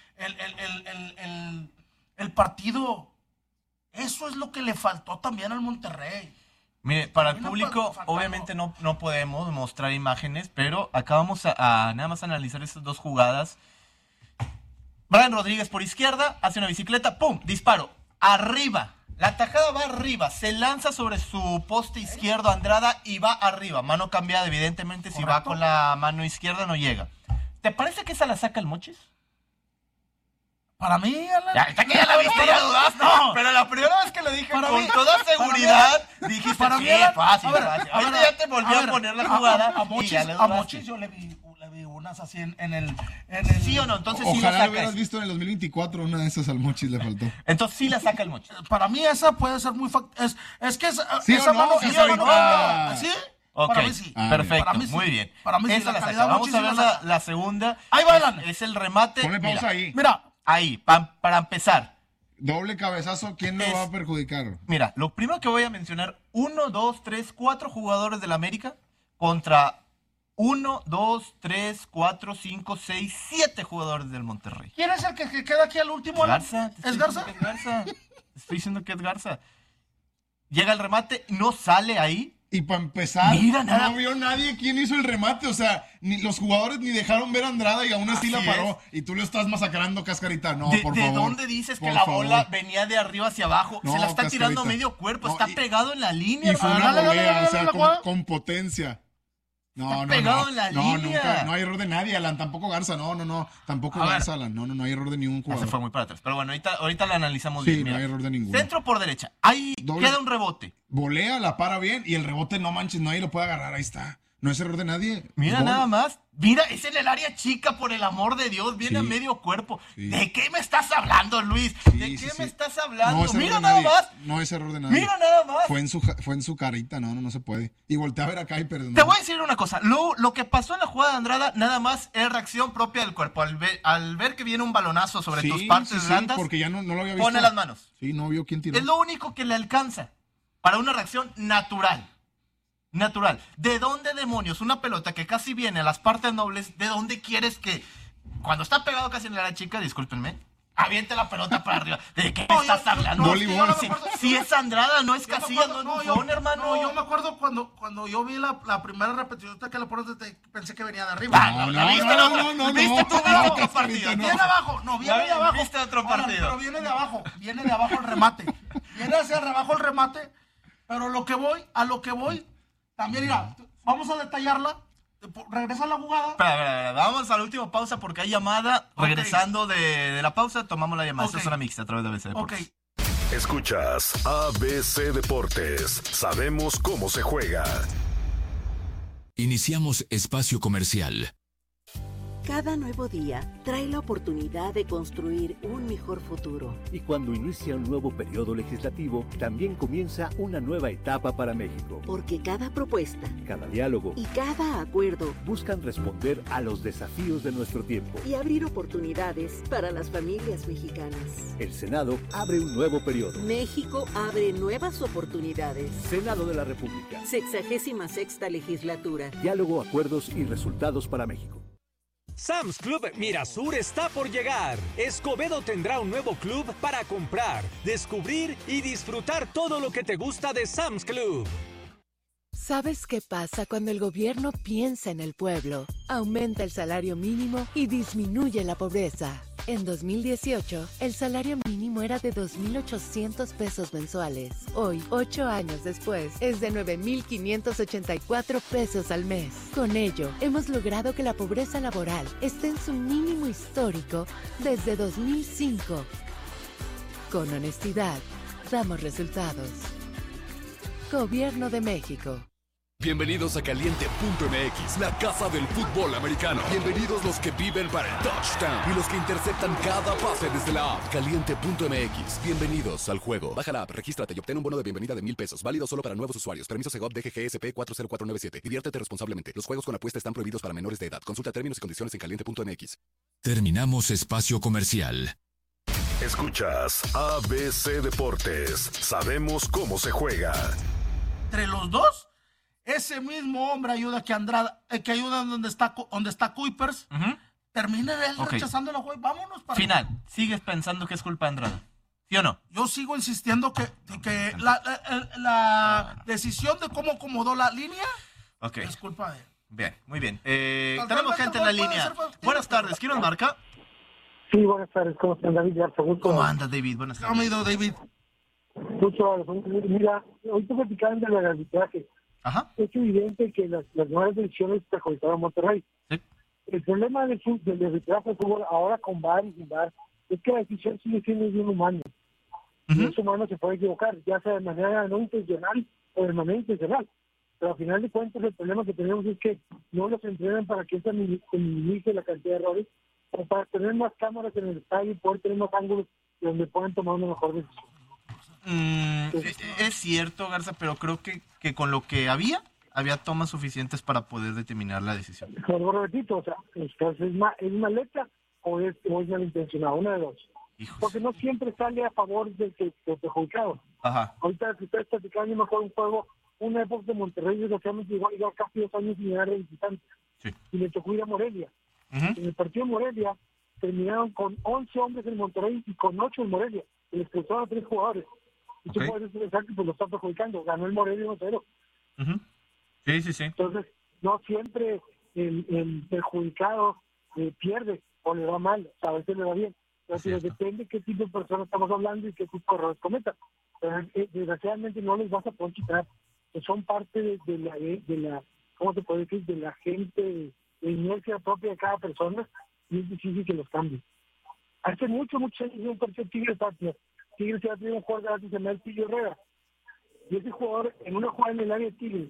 el partido. Eso es lo que le faltó también al Monterrey. Mire, para el público, obviamente no podemos mostrar imágenes, pero acá vamos a nada más analizar estas dos jugadas. Brian Rodríguez por izquierda, hace una bicicleta, ¡pum! Disparo, arriba. La tajada va arriba, se lanza sobre su poste izquierdo Andrada y va arriba. Mano cambiada, evidentemente, si va con la mano izquierda no llega. ¿Te parece que esa la saca el Mochis? Para mí, Alan. Ya la viste, ya dudaste. No, pero la primera vez que lo dije con toda seguridad, dijiste, sí, fácil. Ahorita ya te volví a poner la jugada a Mochis yo le vi unas así en el... ¿Sí o no? Entonces Ojalá sí la saca. Lo hubieras visto en el 2024, una de esas al Mochis le faltó. Entonces sí la saca el Mochis. Para mí esa puede ser muy... Es que ¿Sí esa o no, mano... ¿Sí? Ok, para mí sí. Perfecto, mí sí. Muy bien. Para mí sí, esa la saca. Vamos a ver la segunda. Ahí va, Alan. Es el remate. Ponle pausa ahí. Mira. Ahí, para empezar. Doble cabezazo, ¿quién lo va a perjudicar? Mira, lo primero que voy a mencionar, 1, 2, 3, 4 jugadores del América contra 1, 2, 3, 4, 5, 6, 7 jugadores del Monterrey. ¿Quién es el que queda aquí al último? Garza. ¿Es Garza? Estoy diciendo que es Garza. Llega el remate, no sale ahí. Y para empezar, no vio nadie quién hizo el remate. O sea, ni los jugadores ni dejaron ver a Andrada y aún así la paró. Y tú lo estás masacrando, Cascarita. No, por favor. ¿De dónde dices que la bola venía de arriba hacia abajo? No, se la está Cascarita. tirando medio cuerpo. Está pegado en la línea. Y fue una volea, o sea, con potencia. No, pegado en la línea. Nunca, no hay error de nadie, Alan. Tampoco Garza, no. Tampoco Garza, Alan. No hay error de ningún jugador. Se fue muy para atrás. Pero bueno, ahorita la analizamos bien. Sí, no hay error de ninguno. Centro por derecha. Ahí queda un rebote. Volea, la para bien y el rebote, no manches, nadie lo puede agarrar. Ahí está. No es error de nadie. Mira Gol. nada más. Mira, es en el área chica, por el amor de Dios. Viene a medio cuerpo. Sí. ¿De qué me estás hablando, Luis? ¿De qué me estás hablando? No es error Mira de nada nadie. más. No es error de nadie. Mira nada más. Fue en su carita, no se puede. Y voltea a ver acá y perdón. Te voy a decir una cosa. Lo que pasó en la jugada de Andrada, nada más es reacción propia del cuerpo. Al ver que viene un balonazo sobre tus partes blandas, porque ya no lo había visto. pone las manos. Sí, no vio quién tiró. Es lo único que le alcanza para una reacción natural. Natural. ¿De dónde demonios una pelota que casi viene a las partes nobles, de dónde quieres que, cuando está pegado casi en la área chica, discúlpenme, aviente la pelota para arriba? ¿De qué me estás hablando? Voleibol. Si es Andrada, no es Casillas, no es Buffon, hermano. No, yo me acuerdo cuando yo vi la primera repetición que le pones, pensé que venía de arriba. ¿Viste tú otro partido? Viene abajo, no, viene de abajo. ¿Viste otro partido? Pero viene de abajo el remate. Viene hacia abajo el remate, pero a lo que voy, también mira, vamos a detallarla. Regresa la jugada. Espera, vamos a la última pausa porque hay llamada. Okay. Regresando de la pausa, tomamos la llamada. Okay. Esto es una mixta a través de ABC Deportes. Okay. Escuchas ABC Deportes. Sabemos cómo se juega. Iniciamos espacio comercial. Cada nuevo día trae la oportunidad de construir un mejor futuro. Y cuando inicia un nuevo periodo legislativo, también comienza una nueva etapa para México. Porque cada propuesta, cada diálogo y cada acuerdo buscan responder a los desafíos de nuestro tiempo y abrir oportunidades para las familias mexicanas. El Senado abre un nuevo periodo. México abre nuevas oportunidades. Senado de la República. 66ª legislatura. Diálogo, acuerdos y resultados para México. Sam's Club Mirasur está por llegar. Escobedo tendrá un nuevo club para comprar, descubrir y disfrutar todo lo que te gusta de Sam's Club. ¿Sabes qué pasa cuando el gobierno piensa en el pueblo? Aumenta el salario mínimo y disminuye la pobreza. En 2018, el salario mínimo era de 2,800 pesos mensuales. Hoy, 8 años después, es de 9,584 pesos al mes. Con ello, hemos logrado que la pobreza laboral esté en su mínimo histórico desde 2005. Con honestidad, damos resultados. Gobierno de México. Bienvenidos a Caliente.mx, la casa del fútbol americano. Bienvenidos los que viven para el touchdown y los que interceptan cada pase desde la app. Caliente.mx, bienvenidos al juego. Baja la app, regístrate y obtén un bono de bienvenida de $1,000. Válido solo para nuevos usuarios. Permiso Segov DGGSP 40497. Diviértete responsablemente. Los juegos con apuesta están prohibidos para menores de edad. Consulta términos y condiciones en Caliente.mx. Terminamos espacio comercial. Escuchas ABC Deportes. Sabemos cómo se juega. Entre los dos, ese mismo hombre ayuda que Andrada, que ayuda donde está Kuipers, termina él rechazando la juega. Vámonos para final. ¿Sigues pensando que es culpa de Andrada? ¿Sí o no? Yo sigo insistiendo que la decisión de cómo acomodó la línea es culpa de él. Bien, muy bien. Tenemos gente en la línea. Buenas tardes, ¿quién nos marca? Sí, buenas tardes. ¿Cómo están, David? ¿Cómo andas, David? Buenas tardes. ¿Cómo ha ido, David? Mucho. Mira, hoy te platicaban del arbitraje. Ajá. Es evidente que las nuevas decisiones perjudicaron a Monterrey. Sí. El problema del arbitraje de fútbol ahora con VAR y sin VAR es que la decisión sigue siendo de un humano. Y ese humano se puede equivocar, ya sea de manera no intencional o de manera intencional. Pero al final de cuentas el problema que tenemos es que no los entrenan para que se minimice la cantidad de errores o para tener más cámaras en el estadio y poder tener más ángulos donde puedan tomar una mejor decisión. Es cierto, Garza, pero creo que con lo que había tomas suficientes para poder determinar la decisión. Lo repito, o sea, ¿es mal hecha o es malintencionada? Una de dos. Hijos. Porque no siempre sale a favor del perjudicado. Ajá. Ahorita que ustedes platicaban, yo me acuerdo un juego, una época de Monterrey, desgraciadamente llegó casi 2 años sin llegar de visitante. Sí. Y le tocó ir a Morelia. En el partido de Morelia terminaron con 11 hombres en Monterrey y con 8 en Morelia. Y le expulsaron a 3 jugadores. Y tú puedes pensar que pues lo está perjudicando. Ganó el Morelia 1-0. Sí. Entonces, no siempre el perjudicado pierde o le va mal. O sea, a veces le va bien. Entonces, depende qué tipo de personas estamos hablando y qué tipo de errores cometan. Pero desgraciadamente no les vas a poder quitar. Que son parte de la ¿cómo se puede decir? De la gente, de inercia propia de cada persona. Y es difícil que los cambien. Hace muchos años un partido Tigres Patria. Tigres se ha tenido un jugador que se llama el Pillo Herrera. Y ese jugador, en una jugada en el área de Tigres,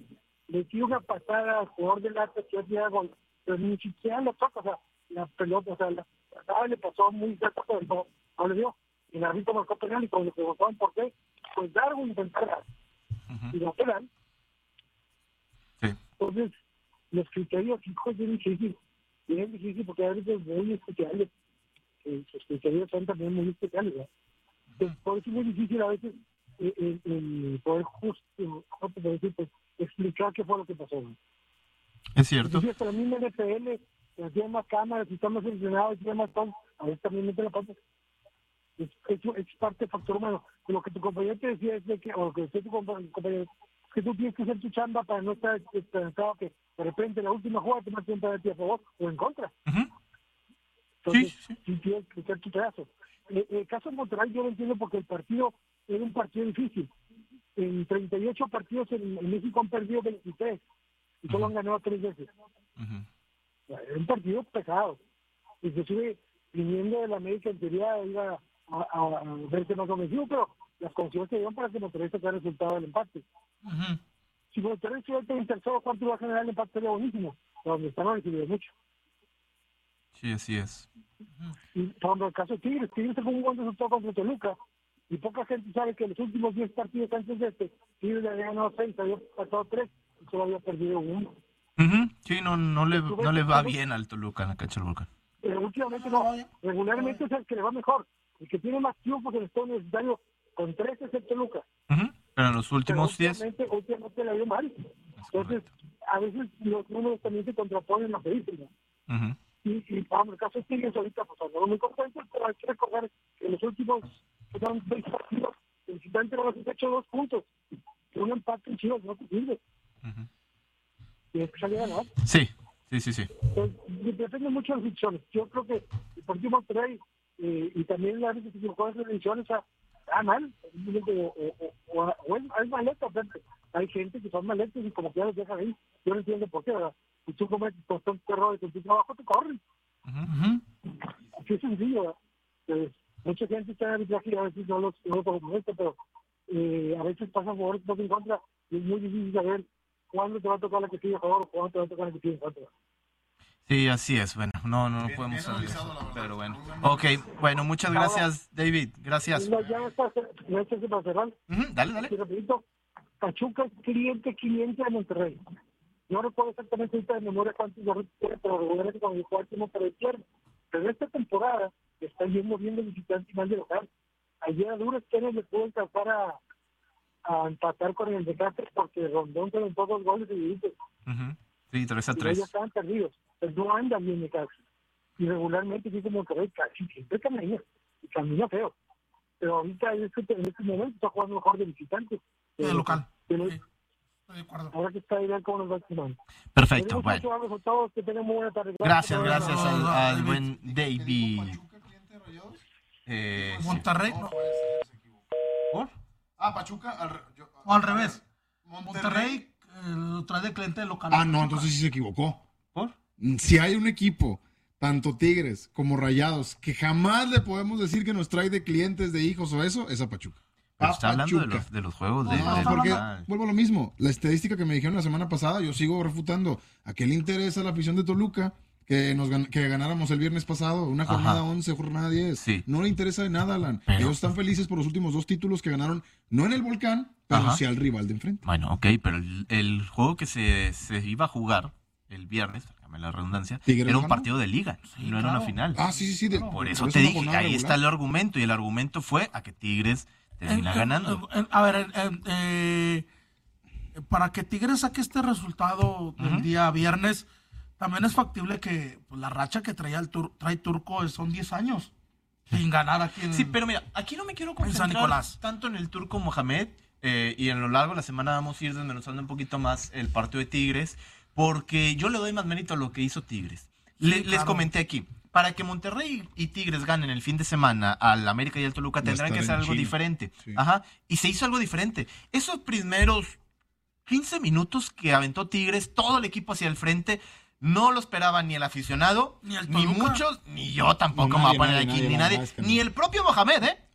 le tira una patada al jugador del Atlas que hacía gol, pero ni siquiera lo toca, o sea, la pelota, o sea, la patada le pasó muy cerca, pero no le dio. Y el árbitro marcó penal y cuando le preguntaban por qué, pues Darwin intentó dar. Y no penal. Sí. Entonces, los criterios, hijos, es difícil porque hay árbitros muy especiales. Sus criterios son también muy especiales, ¿verdad? Entonces, por eso es muy difícil a veces el poder justo, pues, explicar qué fue lo que pasó, ¿no? Es cierto. Entonces, para mí en NFL, tiene más cámaras, si están más seleccionados, tiene más todo, a veces también mete la pata. Es parte del factor humano. Lo que tu compañero te decía es de que, o lo que decía tu compañero, es que tú tienes que hacer tu chamba para no estar esperanzado que de repente la última jugada te mate un penalti a favor o en contra. Entonces, sí tienes que hacer tu pedazo. El caso de Monterrey yo lo entiendo porque el partido era un partido difícil. En 38 partidos en México han perdido 23 y solo han ganado 3 veces. Era un partido pesado. Inclusive viniendo de la América en teoría iba a verse más ofensivo, pero las condiciones se dieron para que Monterrey sacara el resultado del empate. Si Monterrey estuviera en tercero, ¿cuánto iba a generar el empate? Sería buenísimo, pero donde están no recibido mucho. Sí, así es. Y por el caso de Tigres sacó un buen resultado contra Toluca, y poca gente sabe que los últimos 10 partidos antes de Tigres le había ganado 6, había pasado 3, y solo había perdido 1. Sí, no le va bien al Toluca en la cancha del Volcán. Pero últimamente no, regularmente es el que le va mejor. El que tiene más triunfos en el estado universitario con 3 es el Toluca. Pero en los últimos 10... Últimamente le ha ido mal. Entonces, a veces los números también se contraponen a lo que dicen, ¿no? Y vamos, el caso de Tigres ahorita, pues andamos muy contentos, pero hay que recordar que en los últimos 6 partidos, el visitante no ha hecho 2 puntos. Que un empate en Chivas no sirve. Y es que salía a ganar. Sí. Entonces, depende mucho de las decisiones. Yo creo que el partido Monterrey y también la gente que se equivocó en las decisiones está mal. O es maleta, hay gente que son maletas y como que ya los dejan ahí. Yo no entiendo por qué, ¿verdad? Si tú cometes constantes errores en tu trabajo, te corren. Así es sencillo, ¿verdad? Mucha gente está en arbitraje y a veces no los molesta, pero a veces pasan jugadores que no en contra y es muy difícil saber cuándo te va a tocar la que sigue a favor o cuándo te va a tocar la que sigue en contra. Sí, así es. Bueno, no podemos saber, pero bueno. Ok, bueno, muchas gracias, David. Gracias. Ya está para cerrar. Dale. Repito, Pachuca es cliente de Monterrey. No recuerdo exactamente ahorita de memoria cuántos lo requiere, pero regularmente cuando el jugador Monterrey pierde. Pero esta temporada está yendo bien de visitante y mal de local. Ayer a duras penas le pudo alcanzar a empatar con el Necaxa porque Rondón se aventó 2 goles seguidos. Sí, 3-3. Ellos estaban perdidos. Pues no andan bien Necaxa. Y regularmente sí como Monterrey casi siempre camina. Y camina feo. Pero ahorita en este momento está jugando mejor de visitante. De local. Ahora que está ahí, ver cómo nos va a. Perfecto, bueno. Que tenemos buena tarde. Gracias al buen David. Monterrey. ¿Por? Pachuca. Al revés. Monterrey lo trae de cliente local. No, entonces sí se equivocó. ¿Por? Si hay un equipo, tanto Tigres como Rayados, que jamás le podemos decir que nos trae de clientes, de hijos o eso, es a Pachuca. Pero está hablando de los juegos de porque normal. vuelvo a lo mismo. La estadística que me dijeron la semana pasada, yo sigo refutando. ¿A qué le interesa a la afición de Toluca que ganáramos el viernes pasado? Una jornada 11, jornada 10. Sí. No le interesa de nada, Alan. Ellos están felices por los últimos 2 títulos que ganaron, no en el Volcán, pero sí al rival de enfrente. Bueno, ok, pero el juego que se iba a jugar el viernes, dame la redundancia, era un partido de liga, no era una final. Sí. Por eso te dije, ahí está el argumento, y el argumento fue a que Tigres termina ganando. A ver, para que Tigres saque este resultado del día viernes, también es factible que la racha que trae Turco son 10 años sin ganar aquí en... Sí, pero mira, aquí no me quiero concentrar tanto en el Turco Mohamed, y en lo largo de la semana vamos a ir desmenuzando un poquito más el partido de Tigres, porque yo le doy más mérito a lo que hizo Tigres. Les comenté aquí, para que Monterrey y Tigres ganen el fin de semana al América y al Toluca tendrán que hacer algo diferente. Sí. Y se hizo algo diferente. Esos primeros 15 minutos que aventó Tigres, todo el equipo hacia el frente, no lo esperaba ni el aficionado, ni muchos, ni yo tampoco me voy a poner aquí, ni nadie, ni el propio Mohamed,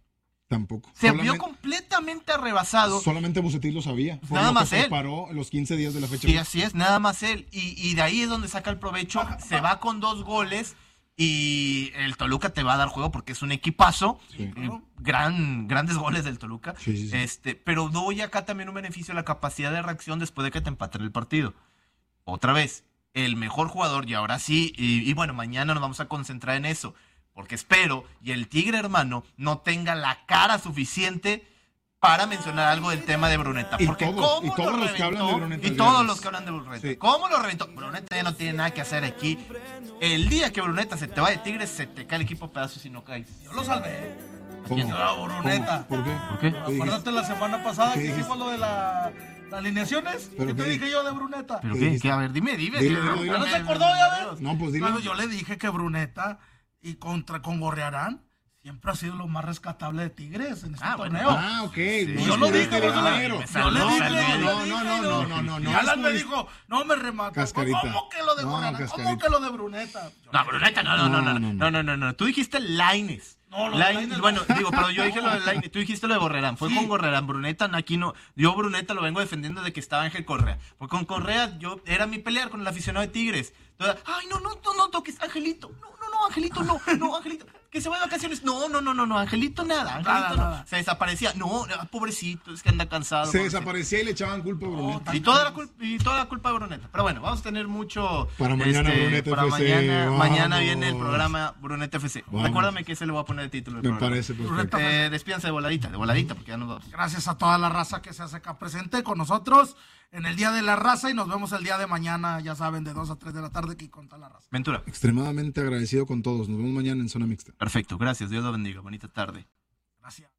Tampoco. Se vio completamente arrebasado. Solamente Vucetich lo sabía. Nada más él. Se paró en los 15 días de la fecha. Sí, así es, nada más él. Y de ahí es donde saca el provecho. Se va con 2 goles y el Toluca te va a dar juego porque es un equipazo. Sí. Grandes goles del Toluca. Sí. Pero doy acá también un beneficio a la capacidad de reacción después de que te empaten el partido. Otra vez, el mejor jugador, y ahora sí, y bueno, mañana nos vamos a concentrar en eso. Porque espero, y el Tigre hermano, no tenga la cara suficiente para mencionar algo del tema de Bruneta. Porque todos los que hablan de Bruneta. Y todos los que hablan de Bruneta. Sí. ¿Cómo lo reventó? Bruneta ya no tiene nada que hacer aquí. El día que Bruneta se te va de Tigres, se te cae el equipo a pedazos y no caes. Yo lo salvé. ¿Cómo? Bruneta. ¿Por qué? Acuérdate la semana pasada que hicimos lo de las alineaciones. ¿Qué te dije yo de Bruneta? ¿Pero qué? A ver, dime. ¿No se acordó ya ves? No, pues dile. Yo le dije que Bruneta y con Gorrearán siempre ha sido lo más rescatable de Tigres en este torneo. Ok. Sí, yo lo dije, yo le dije. No. Y Alan me dijo, no me remata. Cascarita. ¿Cómo que lo de Gorrearán? ¿Cómo que lo de Bruneta? No, Bruneta, no. Tú dijiste Lainez. No, bueno, pero yo dije lo de Lainez, tú dijiste lo de Gorrearán, fue con Gorrearán, Bruneta, aquí no, yo Bruneta lo vengo defendiendo de que estaba Ángel Correa, porque con Correa era mi pelear con el aficionado de Tigres, entonces, ay, no toques, Angelito, Angelito, Angelito, que se va de vacaciones, no, Angelito nada, nada. Se desaparecía, pobrecito, es que anda cansado. Se desaparecía y le echaban culpa a Bruneta. Y toda la culpa de Bruneta, pero bueno, vamos a tener mucho para mañana Bruneta para FC. Mañana viene el programa Bruneta FC. Recuérdame que se le voy a poner el título del programa. Me parece perfecto. Despídanse de voladita, porque ya nos vamos. Gracias a toda la raza que se hace acá presente con nosotros en el Día de la Raza y nos vemos el día de mañana, ya saben, de 2 a 3 de la tarde aquí con toda la raza. Ventura. Extremadamente agradecido con todos. Nos vemos mañana en Zona Mixta. Perfecto, gracias. Dios lo bendiga. Bonita tarde. Gracias.